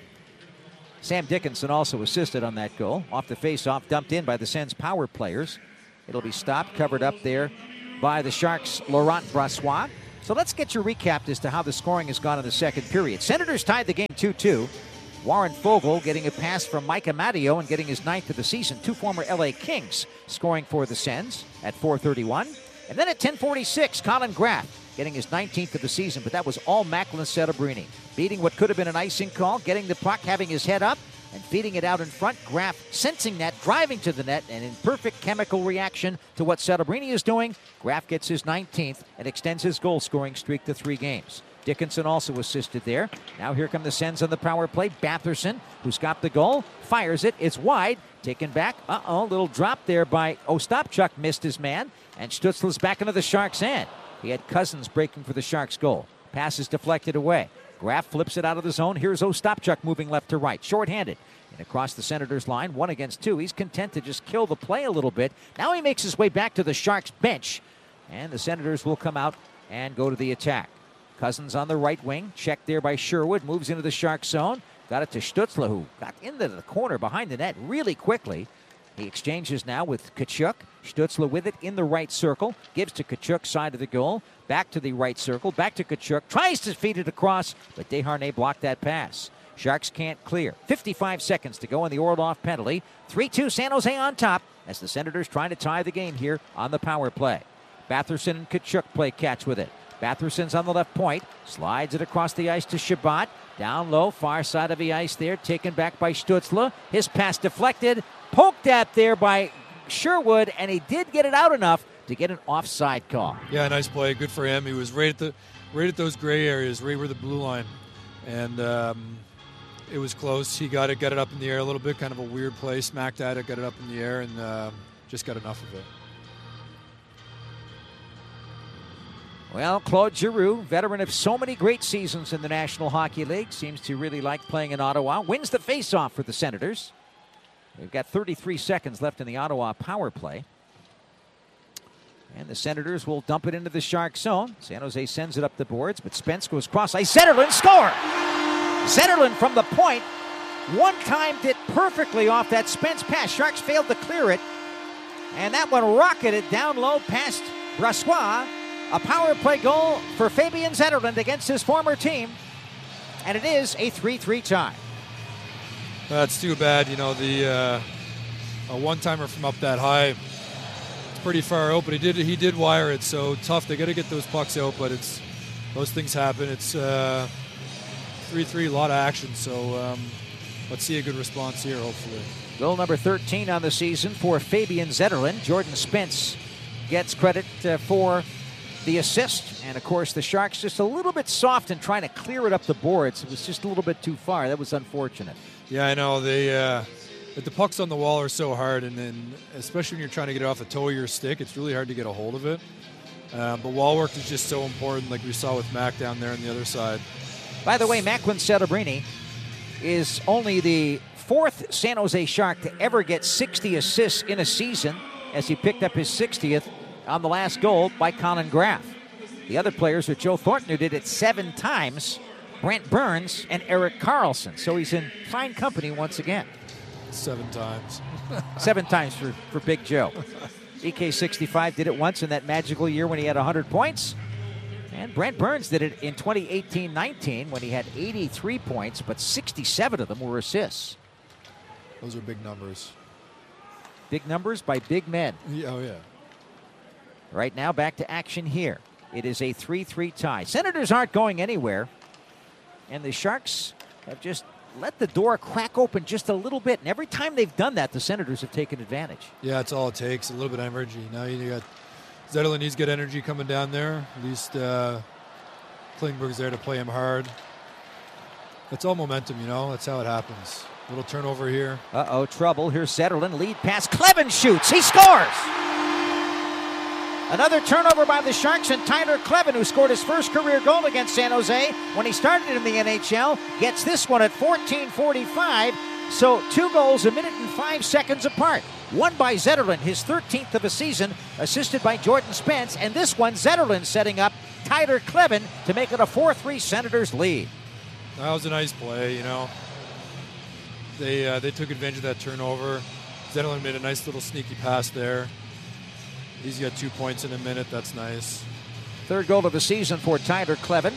Sam Dickinson also assisted on that goal. Off the face-off, dumped in by the Sens power players. It'll be stopped, covered up there by the Sharks' Laurent Brossoit. So let's get your recap as to how the scoring has gone in the second period. Senators tied the game two two. Warren Foegele getting a pass from Mike Amadio and getting his ninth of the season. Two former L A Kings scoring for the Sens at four thirty-one. And then at ten forty-six, Colin Graff getting his nineteenth of the season, but that was all Macklin Celebrini. Beating what could have been an icing call, getting the puck, having his head up, and feeding it out in front. Graff sensing that, driving to the net, and in perfect chemical reaction to what Celebrini is doing, Graff gets his nineteenth and extends his goal-scoring streak to three games. Dickinson also assisted there. Now here come the Sens on the power play. Batherson, who's got the goal, fires it. It's wide. Taken back. Uh-oh, little drop there by Ostapchuk, missed his man, and Stützle's back into the Sharks' end. He had Cousins breaking for the Sharks' goal. Pass is deflected away. Graff flips it out of the zone. Here's Ostapchuk moving left to right, shorthanded. And across the Senators' line, one against two. He's content to just kill the play a little bit. Now he makes his way back to the Sharks' bench. And the Senators will come out and go to the attack. Cousins on the right wing, checked there by Sherwood, moves into the Sharks' zone. Got it to Stützle, who got into the corner behind the net really quickly. He exchanges now with Tkachuk. Stützle with it in the right circle. Gives to Tkachuk, side of the goal. Back to the right circle. Back to Tkachuk. Tries to feed it across, but Desharnais blocked that pass. Sharks can't clear. fifty-five seconds to go in the Orlov penalty. three two San Jose on top as the Senators trying to tie the game here on the power play. Batherson and Tkachuk play catch with it. Batherson's on the left point. Slides it across the ice to Shabbat. Down low, far side of the ice there. Taken back by Stützle. His pass deflected. Poked at there by Sherwood, and he did get it out enough to get an offside call. Yeah, nice play. Good for him. He was right at the, right at those gray areas, right where the blue line, and um, it was close. He got it, got it up in the air a little bit, kind of a weird play. Smacked at it, got it up in the air, and uh, just got enough of it. Well, Claude Giroux, veteran of so many great seasons in the National Hockey League, seems to really like playing in Ottawa. Wins the faceoff for the Senators. We've got thirty-three seconds left in the Ottawa power play. And the Senators will dump it into the Shark zone. San Jose sends it up the boards, but Spence goes cross ice. Zetterlund score! Zetterlund from the point. One-timed it perfectly off that Spence pass. Sharks failed to clear it. And that one rocketed down low past Brossoit. A power play goal for Fabian Zetterlund against his former team. And it is a three three tie. That's too bad. You know, the uh, a one-timer from up that high, it's pretty far out, but he did he did wire it, so tough. They got to get those pucks out, but it's those things happen. It's uh, three three, a lot of action, so um, let's see a good response here, hopefully. Goal number thirteen on the season for Fabian Zetterlund. Jordan Spence gets credit uh, for the assist, and of course the Sharks just a little bit soft in trying to clear it up the boards. It was just a little bit too far. That was unfortunate. Yeah, I know. They uh, the pucks on the wall are so hard, and then especially when you're trying to get it off the toe of your stick, it's really hard to get a hold of it. Uh, but wall work is just so important, like we saw with Mac down there on the other side. By the way, Macklin Celebrini is only the fourth San Jose Shark to ever get sixty assists in a season, as he picked up his sixtieth on the last goal by Colin Graff. The other players are Joe Thornton, who did it seven times, Brent Burns, and Erik Karlsson. So he's in fine company once again. Seven times. Seven times for, for Big Joe. E K sixty-five did it once in that magical year when he had one hundred points. And Brent Burns did it in twenty eighteen nineteen when he had eighty-three points, but sixty-seven of them were assists. Those are big numbers. Big numbers by big men. Yeah, oh, yeah. Right now, back to action here. It is a three three tie. Senators aren't going anywhere. And the Sharks have just let the door crack open just a little bit. And every time they've done that, the Senators have taken advantage. Yeah, it's all it takes, a little bit of energy. Now you got Zetterlund needs good energy coming down there. At least uh, Klingberg's there to play him hard. it's all momentum, you know. That's how it happens. Little turnover here. Uh-oh, trouble. Here's Zetterlund. Lead pass. Clevin shoots. He scores! Another turnover by the Sharks, and Tyler Clevin, who scored his first career goal against San Jose when he started in the N H L, gets this one at fourteen forty-five. So two goals a minute and five seconds apart. One by Zetterlund, his thirteenth of a season, assisted by Jordan Spence. And this one, Zetterlund setting up Tyler Clevin to make it a four three Senators lead. That was a nice play, you know. They uh, they took advantage of that turnover. Zetterlund made a nice little sneaky pass there. He's got two points in a minute. That's nice. Third goal of the season for Tyler Clevin.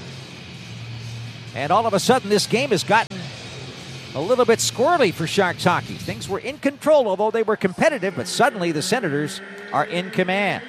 And all of a sudden, this game has gotten a little bit squirrely for Sharks hockey. Things were in control, although they were competitive, but suddenly the Senators are in command.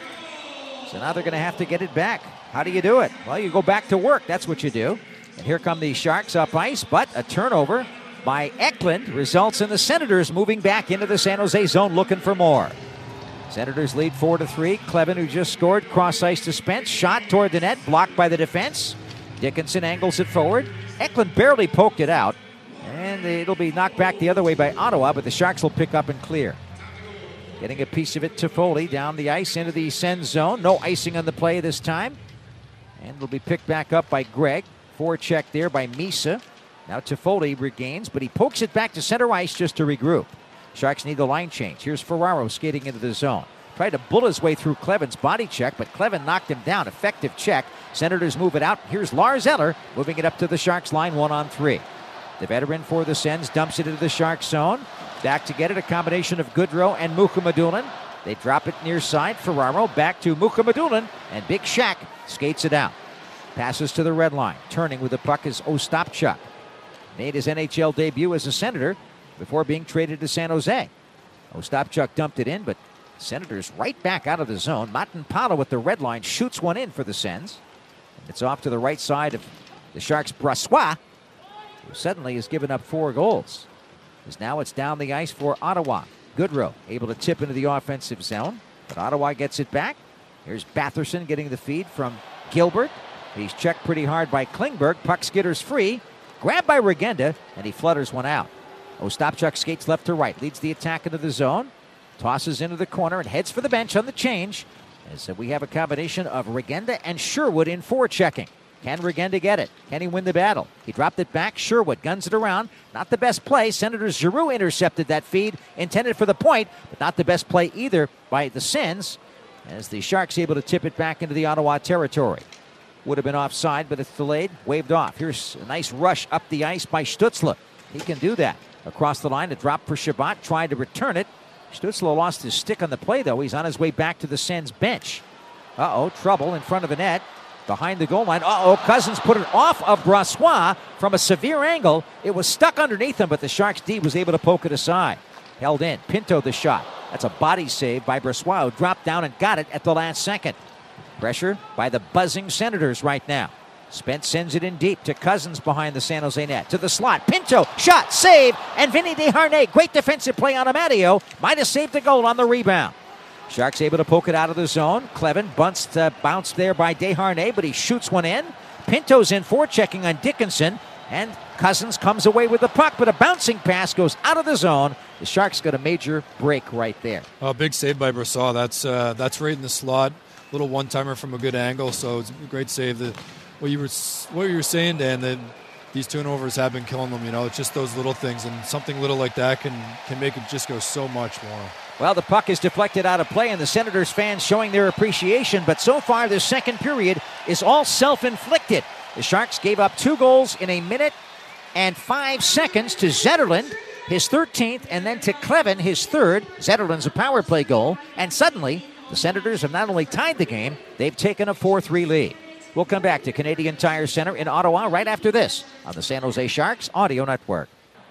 So now they're going to have to get it back. How do you do it? Well, you go back to work. That's what you do. And here come the Sharks up ice, but a turnover by Eklund results in the Senators moving back into the San Jose zone looking for more. Senators lead four to three. Clevin, who just scored, cross ice to Spence. Shot toward the net, blocked by the defense. Dickinson angles it forward. Eklund barely poked it out. And it'll be knocked back the other way by Ottawa, but the Sharks will pick up and clear. Getting a piece of it to Foley down the ice into the Sens zone. No icing on the play this time. And will be picked back up by Gregg. Forecheck there by Misa. Now Toffoli regains, but he pokes it back to center ice just to regroup. Sharks need the line change. Here's Ferraro skating into the zone. Tried to bull his way through Clevin's body check, but Clevin knocked him down. Effective check. Senators move it out. Here's Lars Eller moving it up to the Sharks line, one on three. The veteran for the Sens dumps it into the Sharks zone. Back to get it, a combination of Goodrow and Mukhamadullin. They drop it near side. Ferraro back to Mukhamadullin, and Big Shack skates it out. Passes to the red line. Turning with the puck is Ostapchuk. Made his N H L debut as a Senator before being traded to San Jose. Ostapchuk dumped it in, but Senators right back out of the zone. Matanpalo with the red line shoots one in for the Sens. It's off to the right side of the Sharks' Brassois, who suddenly has given up four goals. As now it's down the ice for Ottawa. Goodrow able to tip into the offensive zone, but Ottawa gets it back. Here's Batherson getting the feed from Gilbert. He's checked pretty hard by Klingberg. Puck skitters free. Grabbed by Regenda, and he flutters one out. Ostapchuk skates left to right, leads the attack into the zone, tosses into the corner, and heads for the bench on the change. As we have a combination of Regenda and Sherwood in forechecking. Can Regenda get it? Can he win the battle? He dropped it back. Sherwood guns it around. Not the best play. Senators Giroux intercepted that feed, intended for the point, but not the best play either by the Sens, as the Sharks able to tip it back into the Ottawa territory. Would have been offside, but it's delayed. Waved off. Here's a nice rush up the ice by Stützle. He can do that. Across the line, a drop for Shabbat. Tried to return it. Stützle lost his stick on the play, though. He's on his way back to the Sens bench. Uh-oh, trouble in front of the net. Behind the goal line. Uh-oh, Cousins put it off of Brassois from a severe angle. It was stuck underneath him, but the Sharks D was able to poke it aside. Held in. Pinto the shot. That's a body save by Brassois, who dropped down and got it at the last second. Pressure by the buzzing Senators right now. Spence sends it in deep to Cousins behind the San Jose net. To the slot. Pinto, shot, save, and Vinny Desharnais. Great defensive play on Amadio. Might have saved the goal on the rebound. Sharks able to poke it out of the zone. Clevin bunts, uh, bounced there by Desharnais, but he shoots one in. Pinto's in forechecking on Dickinson, and Cousins comes away with the puck, but a bouncing pass goes out of the zone. The Sharks got a major break right there. Oh, big save by Brassois. That's uh, that's right in the slot. Little one-timer from a good angle, so it's a great save. The, what you were what you were saying, Dan, that these turnovers have been killing them. You know, it's just those little things, and something little like that can can make it just go so much more. Well, the puck is deflected out of play, and the Senators fans showing their appreciation, but so far this second period is all self-inflicted. The Sharks gave up two goals in a minute and five seconds to Zetterlund, his thirteenth, and then to Clevin, his third. Zetterlund's a power play goal, and suddenly the Senators have not only tied the game, they've taken a four three lead. We'll come back to Canadian Tire Center in Ottawa right after this on the San Jose Sharks Audio Network.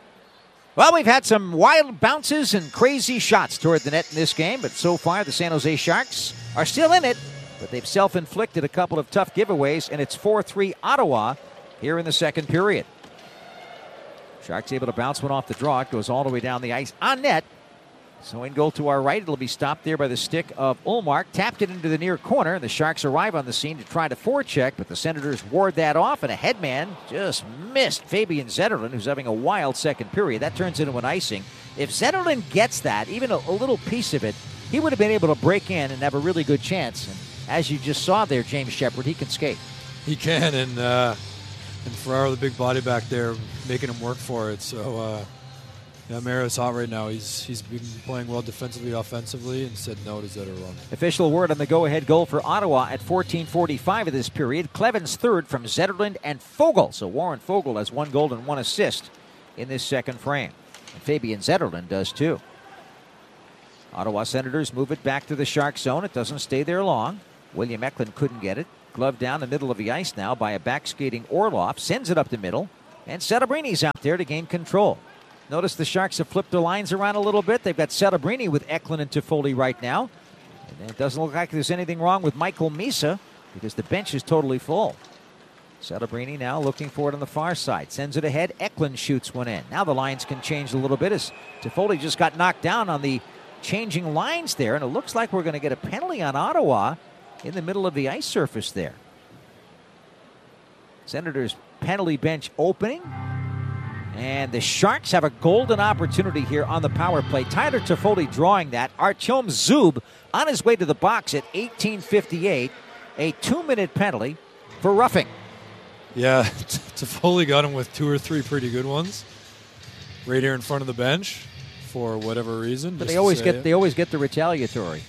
Well, we've had some wild bounces and crazy shots toward the net in this game, but so far the San Jose Sharks are still in it, but they've self-inflicted a couple of tough giveaways, and it's four three Ottawa here in the second period. Sharks able to bounce one off the draw. It goes all the way down the ice on net. So in goal to our right, it'll be stopped there by the stick of Ullmark. Tapped it into the near corner. The Sharks arrive on the scene to try to forecheck, but the Senators ward that off, and a headman just missed Fabian Zetterlund, who's having a wild second period. That turns into an icing. If Zetterlund gets that, even a, a little piece of it, he would have been able to break in and have a really good chance. And as you just saw there, James Shepherd, he can skate. He can, and uh, and Ferraro, the big body back there, making him work for it. So, uh, yeah, Mario's hot right now. He's He's been playing well defensively, offensively, and said no to Zetterlund. Official word on the go-ahead goal for Ottawa at fourteen forty-five of this period. Cleven's third from Zetterlund and Foegele. So Warren Foegele has one goal and one assist in this second frame. And Fabian Zetterlund does too. Ottawa Senators move it back to the Shark zone. It doesn't stay there long. William Eklund couldn't get it. Glove down the middle of the ice now by a back-skating Orlov. Sends it up the middle. And Settebrini out there to gain control. Notice the Sharks have flipped their lines around a little bit. They've got Settebrini with Eklund and Toffoli right now. And it doesn't look like there's anything wrong with Michael Misa because the bench is totally full. Settebrini now looking for it on the far side. Sends it ahead. Eklund shoots one in. Now the lines can change a little bit as Toffoli just got knocked down on the changing lines there. And it looks like we're going to get a penalty on Ottawa in the middle of the ice surface there. Senators penalty bench opening. And the Sharks have a golden opportunity here on the power play. Tyler Toffoli drawing that. Artyom Zub on his way to the box at eighteen fifty-eight. A two-minute penalty for roughing. Yeah, Toffoli got him with two or three pretty good ones right here in front of the bench for whatever reason. But they always get it. they always get the retaliatory.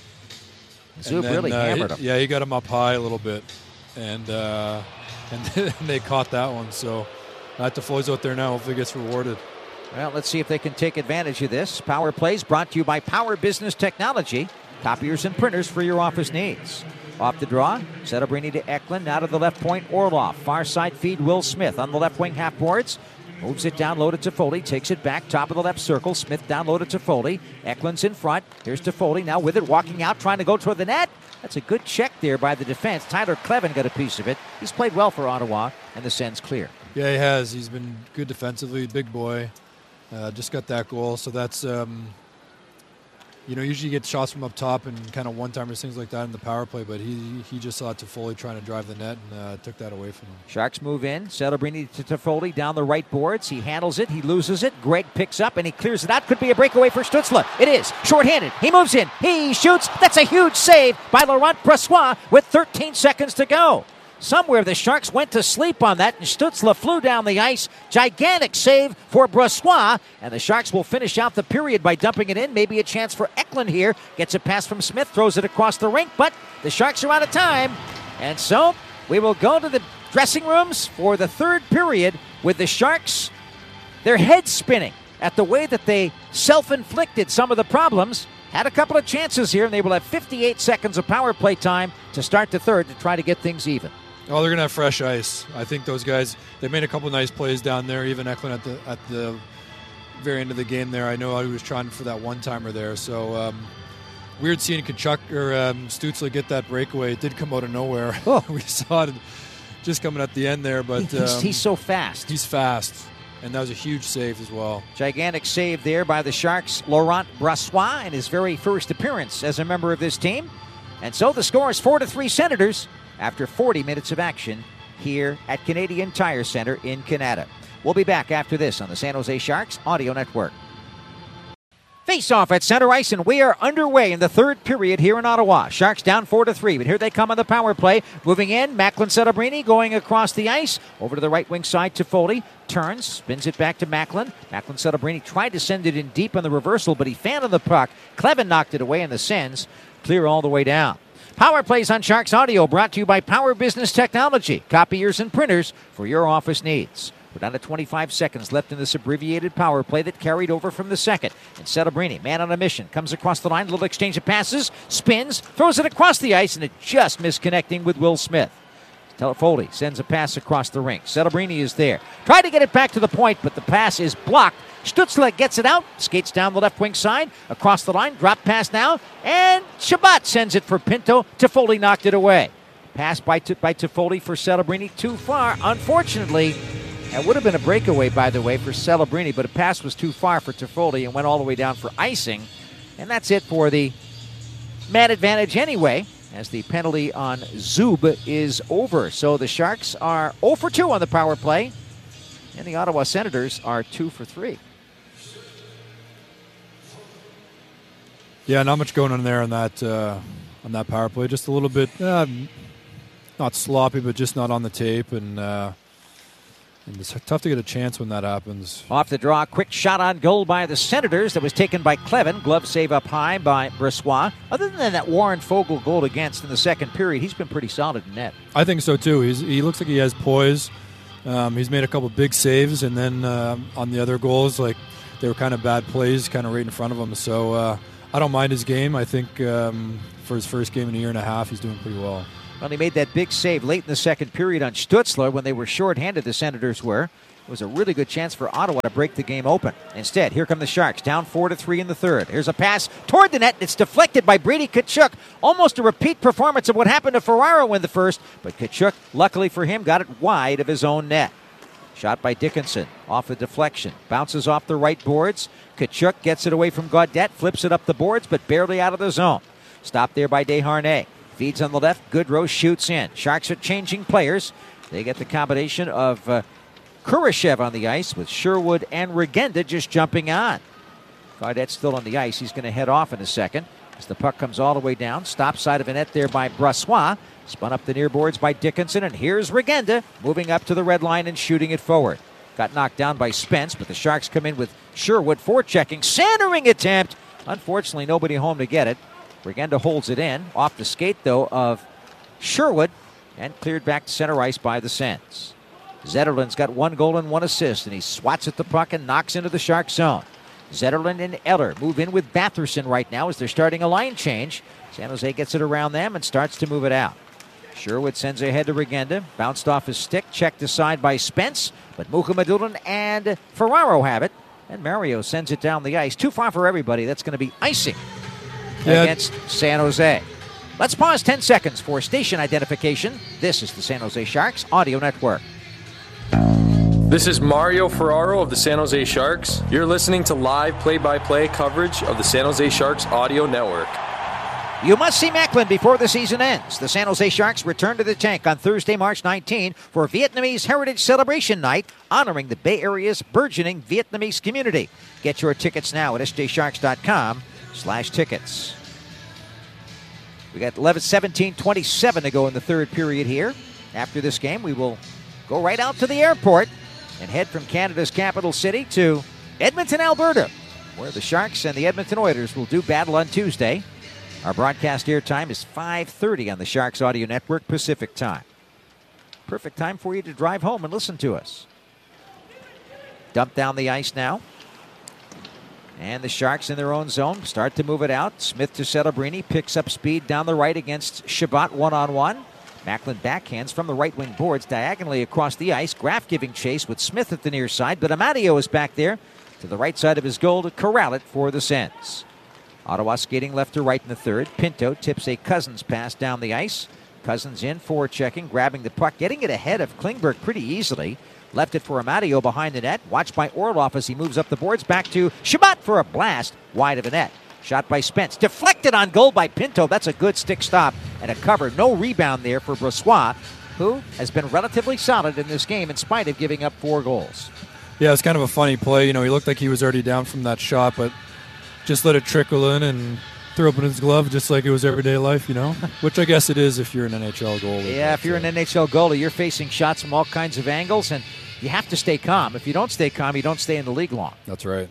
Zub then, really uh, hammered he, him. Yeah, he got him up high a little bit, and uh, and they caught that one. So uh, Toffoli's out there now. Hopefully, gets rewarded. Well, let's see if they can take advantage of this. Power Plays brought to you by Power Business Technology, copiers and printers for your office needs. Off the draw, Settebrini to Eklund. Now to the left point, Orlov. Far side feed, Will Smith on the left wing half boards. Moves it down low to Toffoli. Takes it back, top of the left circle. Smith down low to Toffoli. Eklund's in front. Here's Toffoli now with it, walking out, trying to go toward the net. That's a good check there by the defense. Tyler Kleven got a piece of it. He's played well for Ottawa, and the Sens clear. Yeah, he has. He's been good defensively, big boy. Uh, just got that goal. So that's, um, you know, usually you get shots from up top and kind of one-timers, things like that in the power play, but he he just saw Toffoli trying to drive the net and uh, took that away from him. Sharks move in. Settebrini to Toffoli down the right boards. He handles it. He loses it. Greg picks up and he clears it out. Could be a breakaway for Stützle. It is. Short-handed. He moves in. He shoots. That's a huge save by Laurent Brossoit with thirteen seconds to go. Somewhere the Sharks went to sleep on that, and Stützle flew down the ice. Gigantic save for Brossoit, and the Sharks will finish out the period by dumping it in. Maybe a chance for Eklund here. Gets a pass from Smith, throws it across the rink, but the Sharks are out of time. And so we will go to the dressing rooms for the third period with the Sharks, their heads spinning at the way that they self-inflicted some of the problems. Had a couple of chances here, and they will have fifty-eight seconds of power play time to start the third to try to get things even. Oh, they're going to have fresh ice. I think those guys, they made a couple nice plays down there, even Eklund at the at the very end of the game there. I know he was trying for that one-timer there. So um, weird seeing Tkachuk or um, Stützle get that breakaway. It did come out of nowhere. Oh. We saw it just coming at the end there. But he's, um, he's so fast. He's fast. And that was a huge save as well. Gigantic save there by the Sharks' Laurent Brossoit in his very first appearance as a member of this team. And so the score is four to three Senators after forty minutes of action here at Canadian Tire Center in Canada. We'll be back after this on the San Jose Sharks Audio Network. Face-off at center ice, and we are underway in the third period here in Ottawa. Sharks down four to three, but here they come on the power play. Moving in, Macklin Settebrini going across the ice. Over to the right wing side to Foley. Turns, spins it back to Macklin. Macklin Settebrini tried to send it in deep on the reversal, but he fanned on the puck. Kleven knocked it away, and the Sens clear all the way down. Power Plays on Sharks Audio brought to you by Power Business Technology, copiers and printers for your office needs. We're down to twenty-five seconds left in this abbreviated power play that carried over from the second. And Settebrini, man on a mission, comes across the line, little exchange of passes, spins, throws it across the ice, and it just misconnecting with Will Smith. Foley sends a pass across the rink. Settebrini is there. Tried to get it back to the point, but the pass is blocked. Stützle gets it out, skates down the left wing side, across the line, drop pass now, and Chabot sends it for Pinto. Toffoli knocked it away. Pass by, T- by Toffoli for Settebrini, too far. Unfortunately, it would have been a breakaway, by the way, for Settebrini, but a pass was too far for Toffoli and went all the way down for icing. And that's it for the man advantage anyway, as the penalty on Zub is over. So the Sharks are zero for two on the power play, and the Ottawa Senators are two for three. Yeah, not much going on there on that uh, on that power play. Just a little bit, uh, not sloppy, but just not on the tape, and. Uh, And it's tough to get a chance when that happens. Off the draw, quick shot on goal by the Senators that was taken by Clevin. Glove save up high by Brossoit. Other than that Warren Foegele goal against in the second period, he's been pretty solid in net. I think so too. He's, he looks like he has poise. Um, he's made a couple big saves, and then uh, on the other goals, like they were kind of bad plays, kind of right in front of him. So uh, I don't mind his game. I think um, for his first game in a year and a half, he's doing pretty well. Well, he made that big save late in the second period on Stutzler when they were shorthanded, the Senators were. It was a really good chance for Ottawa to break the game open. Instead, here come the Sharks, down four to three in the third. Here's a pass toward the net. It's deflected by Brady Tkachuk. Almost a repeat performance of what happened to Ferraro in the first, but Tkachuk, luckily for him, got it wide of his own net. Shot by Dickinson, off the deflection. Bounces off the right boards. Tkachuk gets it away from Gaudette, flips it up the boards, but barely out of the zone. Stopped there by Desharnais. Feeds on the left. Goodrow shoots in. Sharks are changing players. They get the combination of uh, Kurashev on the ice with Sherwood and Regenda just jumping on. Gaudette's still on the ice. He's going to head off in a second as the puck comes all the way down. Stop side of the net there by Brossoit. Spun up the near boards by Dickinson. And here's Regenda moving up to the red line and shooting it forward. Got knocked down by Spence, but the Sharks come in with Sherwood forechecking. Centering attempt. Unfortunately, nobody home to get it. Regenda holds it in. Off the skate, though, of Sherwood and cleared back to center ice by the Sens. Zetterlund's got one goal and one assist, and he swats at the puck and knocks into the Shark zone. Zetterlund and Eller move in with Batherson right now as they're starting a line change. San Jose gets it around them and starts to move it out. Sherwood sends it ahead to Regenda. Bounced off his stick, checked aside by Spence, but Mukhamadullin and Ferraro have it, and Mario sends it down the ice. Too far for everybody. That's going to be icing yeah. against San Jose. Let's pause ten seconds for station identification. This is the San Jose Sharks Audio Network. This is Mario Ferraro of the San Jose Sharks. You're listening to live play-by-play coverage of the San Jose Sharks Audio Network. You must see Macklin before the season ends. The San Jose Sharks return to the tank on Thursday, March nineteenth for Vietnamese Heritage Celebration Night, honoring the Bay Area's burgeoning Vietnamese community. Get your tickets now at s j sharks dot com slash tickets. We got eleven seventeen twenty-seven to go in the third period here. After this game, we will go right out to the airport and head from Canada's capital city to Edmonton, Alberta, where the Sharks and the Edmonton Oilers will do battle on Tuesday. Our broadcast airtime is five thirty on the Sharks Audio Network Pacific Time. Perfect time for you to drive home and listen to us. Dump down the ice now. And the Sharks in their own zone start to move it out. Smith to Celebrini, picks up speed down the right against Shabbat one-on-one. Macklin backhands from the right wing boards diagonally across the ice. Graf giving chase with Smith at the near side, but Amadio is back there to the right side of his goal to corral it for the Sens. Ottawa skating left to right in the third. Pinto tips a Cousins pass down the ice. Cousins in, forechecking, grabbing the puck, getting it ahead of Klingberg pretty easily. Left it for Amadio behind the net. Watched by Orlov as he moves up the boards. Back to Shabbat for a blast wide of the net. Shot by Spence. Deflected on goal by Pinto. That's a good stick stop and a cover. No rebound there for Brossoit, who has been relatively solid in this game in spite of giving up four goals. Yeah, it's kind of a funny play. You know, he looked like he was already down from that shot, but just let it trickle in and threw up in his glove just like it was everyday life, you know? Which I guess it is if you're an N H L goalie. Yeah, if you're an N H L goalie, you're facing shots from all kinds of angles, and you have to stay calm. If you don't stay calm, you don't stay in the league long. That's right.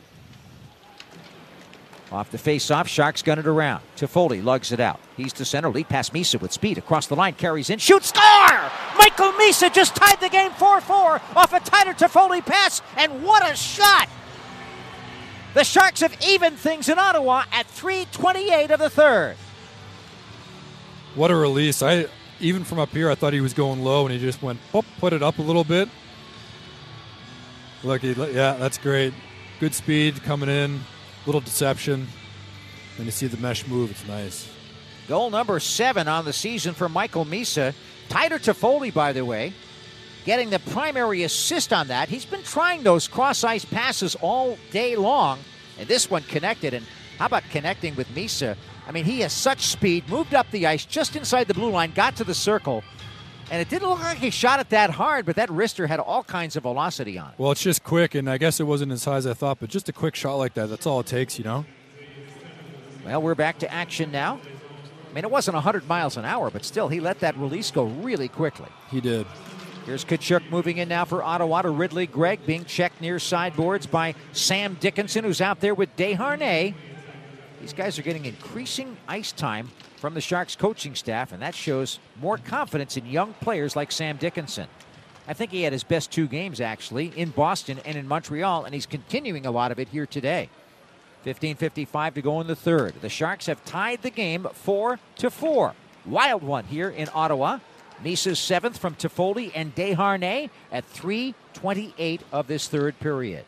Off the face-off, Sharks gun it around. Toffoli lugs it out. He's to center, lead past Misa with speed. Across the line, carries in, shoots, score! Michael Misa just tied the game four four off a tighter Toffoli pass, and what a shot! The Sharks have evened things in Ottawa at three twenty-eight of the third. What a release. I even from up here, I thought he was going low, and he just went, oh, put it up a little bit. Look, he, yeah, that's great. Good speed coming in, little deception. When you see the mesh move, it's nice. Goal number seven on the season for Michael Misa. Tighter Toffoli, by the way, getting the primary assist on that. He's been trying those cross-ice passes all day long, and this one connected. And How about connecting with Misa? I mean, he has such speed, moved up the ice just inside the blue line, got to the circle, and it didn't look like he shot it that hard, but that wrister had all kinds of velocity on it. Well, it's just quick, and I guess it wasn't as high as I thought, but just a quick shot like that, that's all it takes, you know? Well, we're back to action now. I mean, it wasn't one hundred miles an hour, but still, he let that release go really quickly. He did. Here's Tkachuk moving in now for Ottawa to Ridley Gregg, being checked near sideboards by Sam Dickinson, who's out there with Desharnais. These guys are getting increasing ice time from the Sharks coaching staff, and that shows more confidence in young players like Sam Dickinson. I think he had his best two games, actually, in Boston and in Montreal, and he's continuing a lot of it here today. fifteen fifty-five to go in the third. The Sharks have tied the game four to four. Wild one here in Ottawa. Misa's seventh from Toffoli and Desharnais at three twenty-eight of this third period.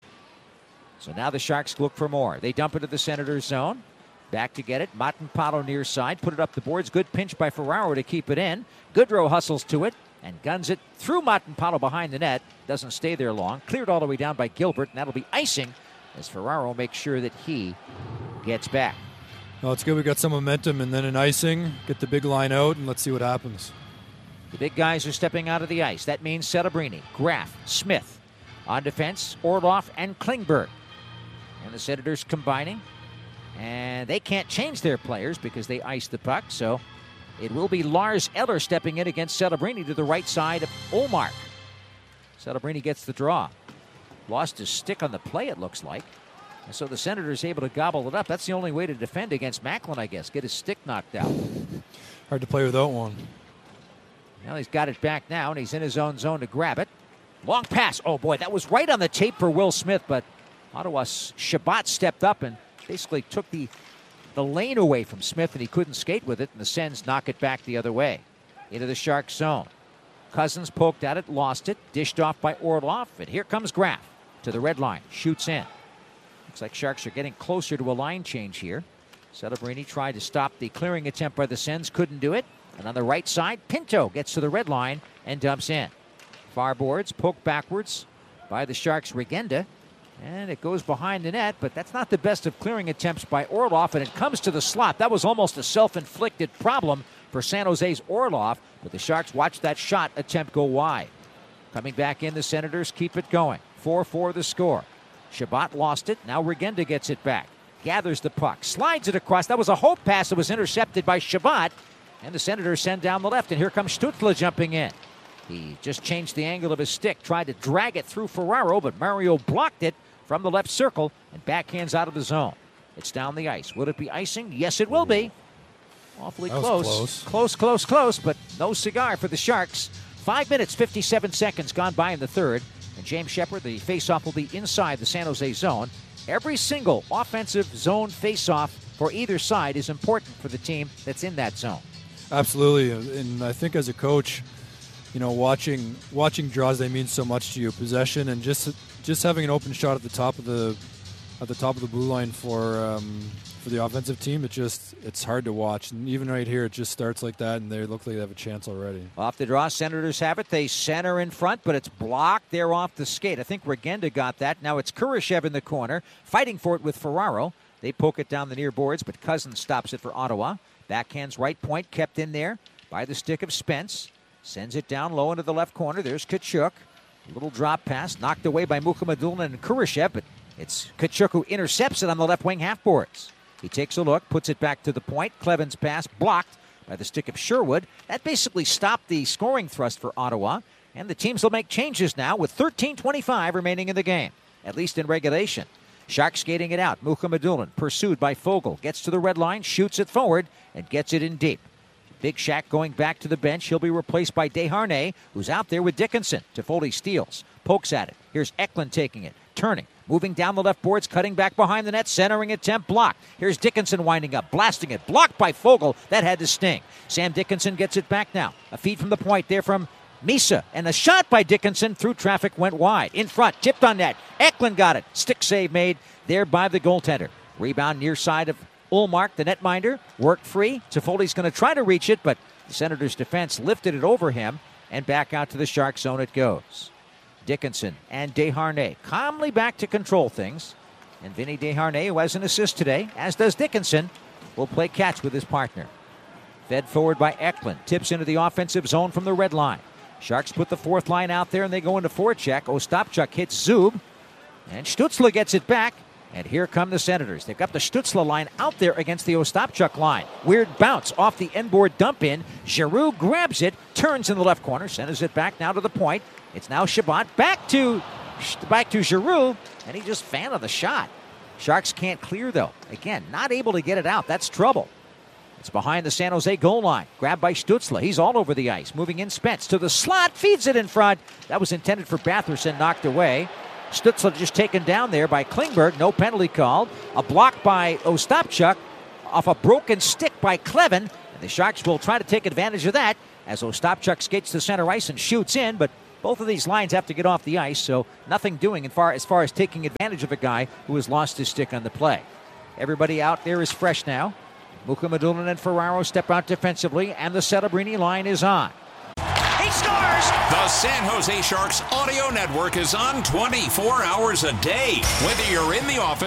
So now the Sharks look for more. They dump into the Senators' zone. Back to get it. Matanpalo near side. Put it up the boards. Good pinch by Ferraro to keep it in. Goodrow hustles to it and guns it through Matanpalo behind the net. Doesn't stay there long. Cleared all the way down by Gilbert, and that'll be icing as Ferraro makes sure that he gets back. Well, it's good we got some momentum, and then an icing. Get the big line out, and let's see what happens. The big guys are stepping out of the ice. That means Celebrini, Graf, Smith. On defense, Orlov and Klingberg. And the Senators combining. And they can't change their players because they iced the puck. So it will be Lars Eller stepping in against Celebrini to the right side of Ullmark. Celebrini gets the draw. Lost his stick on the play, it looks like. And so the Senators able to gobble it up. That's the only way to defend against Macklin, I guess. Get his stick knocked out. Hard to play without one. Now he's got it back now, and he's in his own zone to grab it. Long pass. Oh, boy, that was right on the tape for Will Smith, but Ottawa's Shabbat stepped up and basically took the, the lane away from Smith, and he couldn't skate with it, and the Sens knock it back the other way into the Sharks zone. Cousins poked at it, lost it, dished off by Orlov, and here comes Graf to the red line, shoots in. Looks like Sharks are getting closer to a line change here. Celebrini tried to stop the clearing attempt by the Sens, couldn't do it. And on the right side, Pinto gets to the red line and dumps in. Far boards, poked backwards by the Sharks' Regenda. And it goes behind the net, but that's not the best of clearing attempts by Orlov, and it comes to the slot. That was almost a self-inflicted problem for San Jose's Orlov, but the Sharks watched that shot attempt go wide. Coming back in, the Senators keep it going. four four the score. Shabbat lost it. Now Regenda gets it back. Gathers the puck. Slides it across. That was a hope pass that was intercepted by Shabbat. And the Senators send down the left, and here comes Stützle jumping in. He just changed the angle of his stick, tried to drag it through Ferraro, but Mario blocked it from the left circle and backhands out of the zone. It's down the ice. Will it be icing? Yes, it will be. Awfully close. close. Close, close, close, but no cigar for the Sharks. Five minutes, fifty-seven seconds gone by in the third. And James Shepard, the faceoff will be inside the San Jose zone. Every single offensive zone faceoff for either side is important for the team that's in that zone. Absolutely, and I think as a coach, you know, watching watching draws, they mean so much to you. Possession and just just having an open shot at the top of the at the top of the blue line for um, for the offensive team, it just it's hard to watch. And even right here, it just starts like that, and they look like they have a chance already. Off the draw, Senators have it. They center in front, but it's blocked there off the skate. I think Regenda got that. Now it's Kurashev in the corner, fighting for it with Ferraro. They poke it down the near boards, but Cousins stops it for Ottawa. Backhand's right point kept in there by the stick of Spence. Sends it down low into the left corner. There's Tkachuk. A little drop pass knocked away by Mukhamadullin and Kurashev, but it's Tkachuk who intercepts it on the left wing half boards. He takes a look, puts it back to the point. Cleven's pass blocked by the stick of Sherwood. That basically stopped the scoring thrust for Ottawa, and the teams will make changes now with thirteen twenty-five remaining in the game, at least in regulation. Sharks skating it out. Mukhamadullin pursued by Fogel. Gets to the red line, shoots it forward, and gets it in deep. Big Shack going back to the bench. He'll be replaced by Desharnais, who's out there with Dickinson. Toffoli steals, pokes at it. Here's Eklund taking it, turning, moving down the left boards, cutting back behind the net, centering attempt blocked. Here's Dickinson winding up, blasting it, blocked by Fogel. That had to sting. Sam Dickinson gets it back now. A feed from the point there from Misa, and a shot by Dickinson through traffic went wide. In front, tipped on net. Eklund got it. Stick save made there by the goaltender. Rebound near side of Ullmark, the netminder, worked free. Toffoli's going to try to reach it, but the Senators' defense lifted it over him, and back out to the Shark zone it goes. Dickinson and Desharnais calmly back to control things. And Vinny Desharnais, who has an assist today, as does Dickinson, will play catch with his partner. Fed forward by Eklund. Tips into the offensive zone from the red line. Sharks put the fourth line out there, and they go into forecheck. Ostapchuk hits Zub. And Stützle gets it back. And here come the Senators. They've got the Stützle line out there against the Ostapchuk line. Weird bounce off the end-board dump in. Giroux grabs it, turns in the left corner, sends it back now to the point. It's now Chabot back to back to Giroux, and he just fanned on the shot. Sharks can't clear, though. Again, not able to get it out. That's trouble. It's behind the San Jose goal line. Grabbed by Stützle. He's all over the ice. Moving in Spence to the slot. Feeds it in front. That was intended for Batherson. Knocked away. Stützle just taken down there by Klingberg. No penalty called. A block by Ostapchuk off a broken stick by Klevin. And the Sharks will try to take advantage of that as Ostapchuk skates to center ice and shoots in. But both of these lines have to get off the ice, so nothing doing as far, as far as taking advantage of a guy who has lost his stick on the play. Everybody out there is fresh now. Mukhamadullin and Ferraro step out defensively, and the Celebrini line is on. He scores! The San Jose Sharks Audio Network is on twenty-four hours a day. Whether you're in the office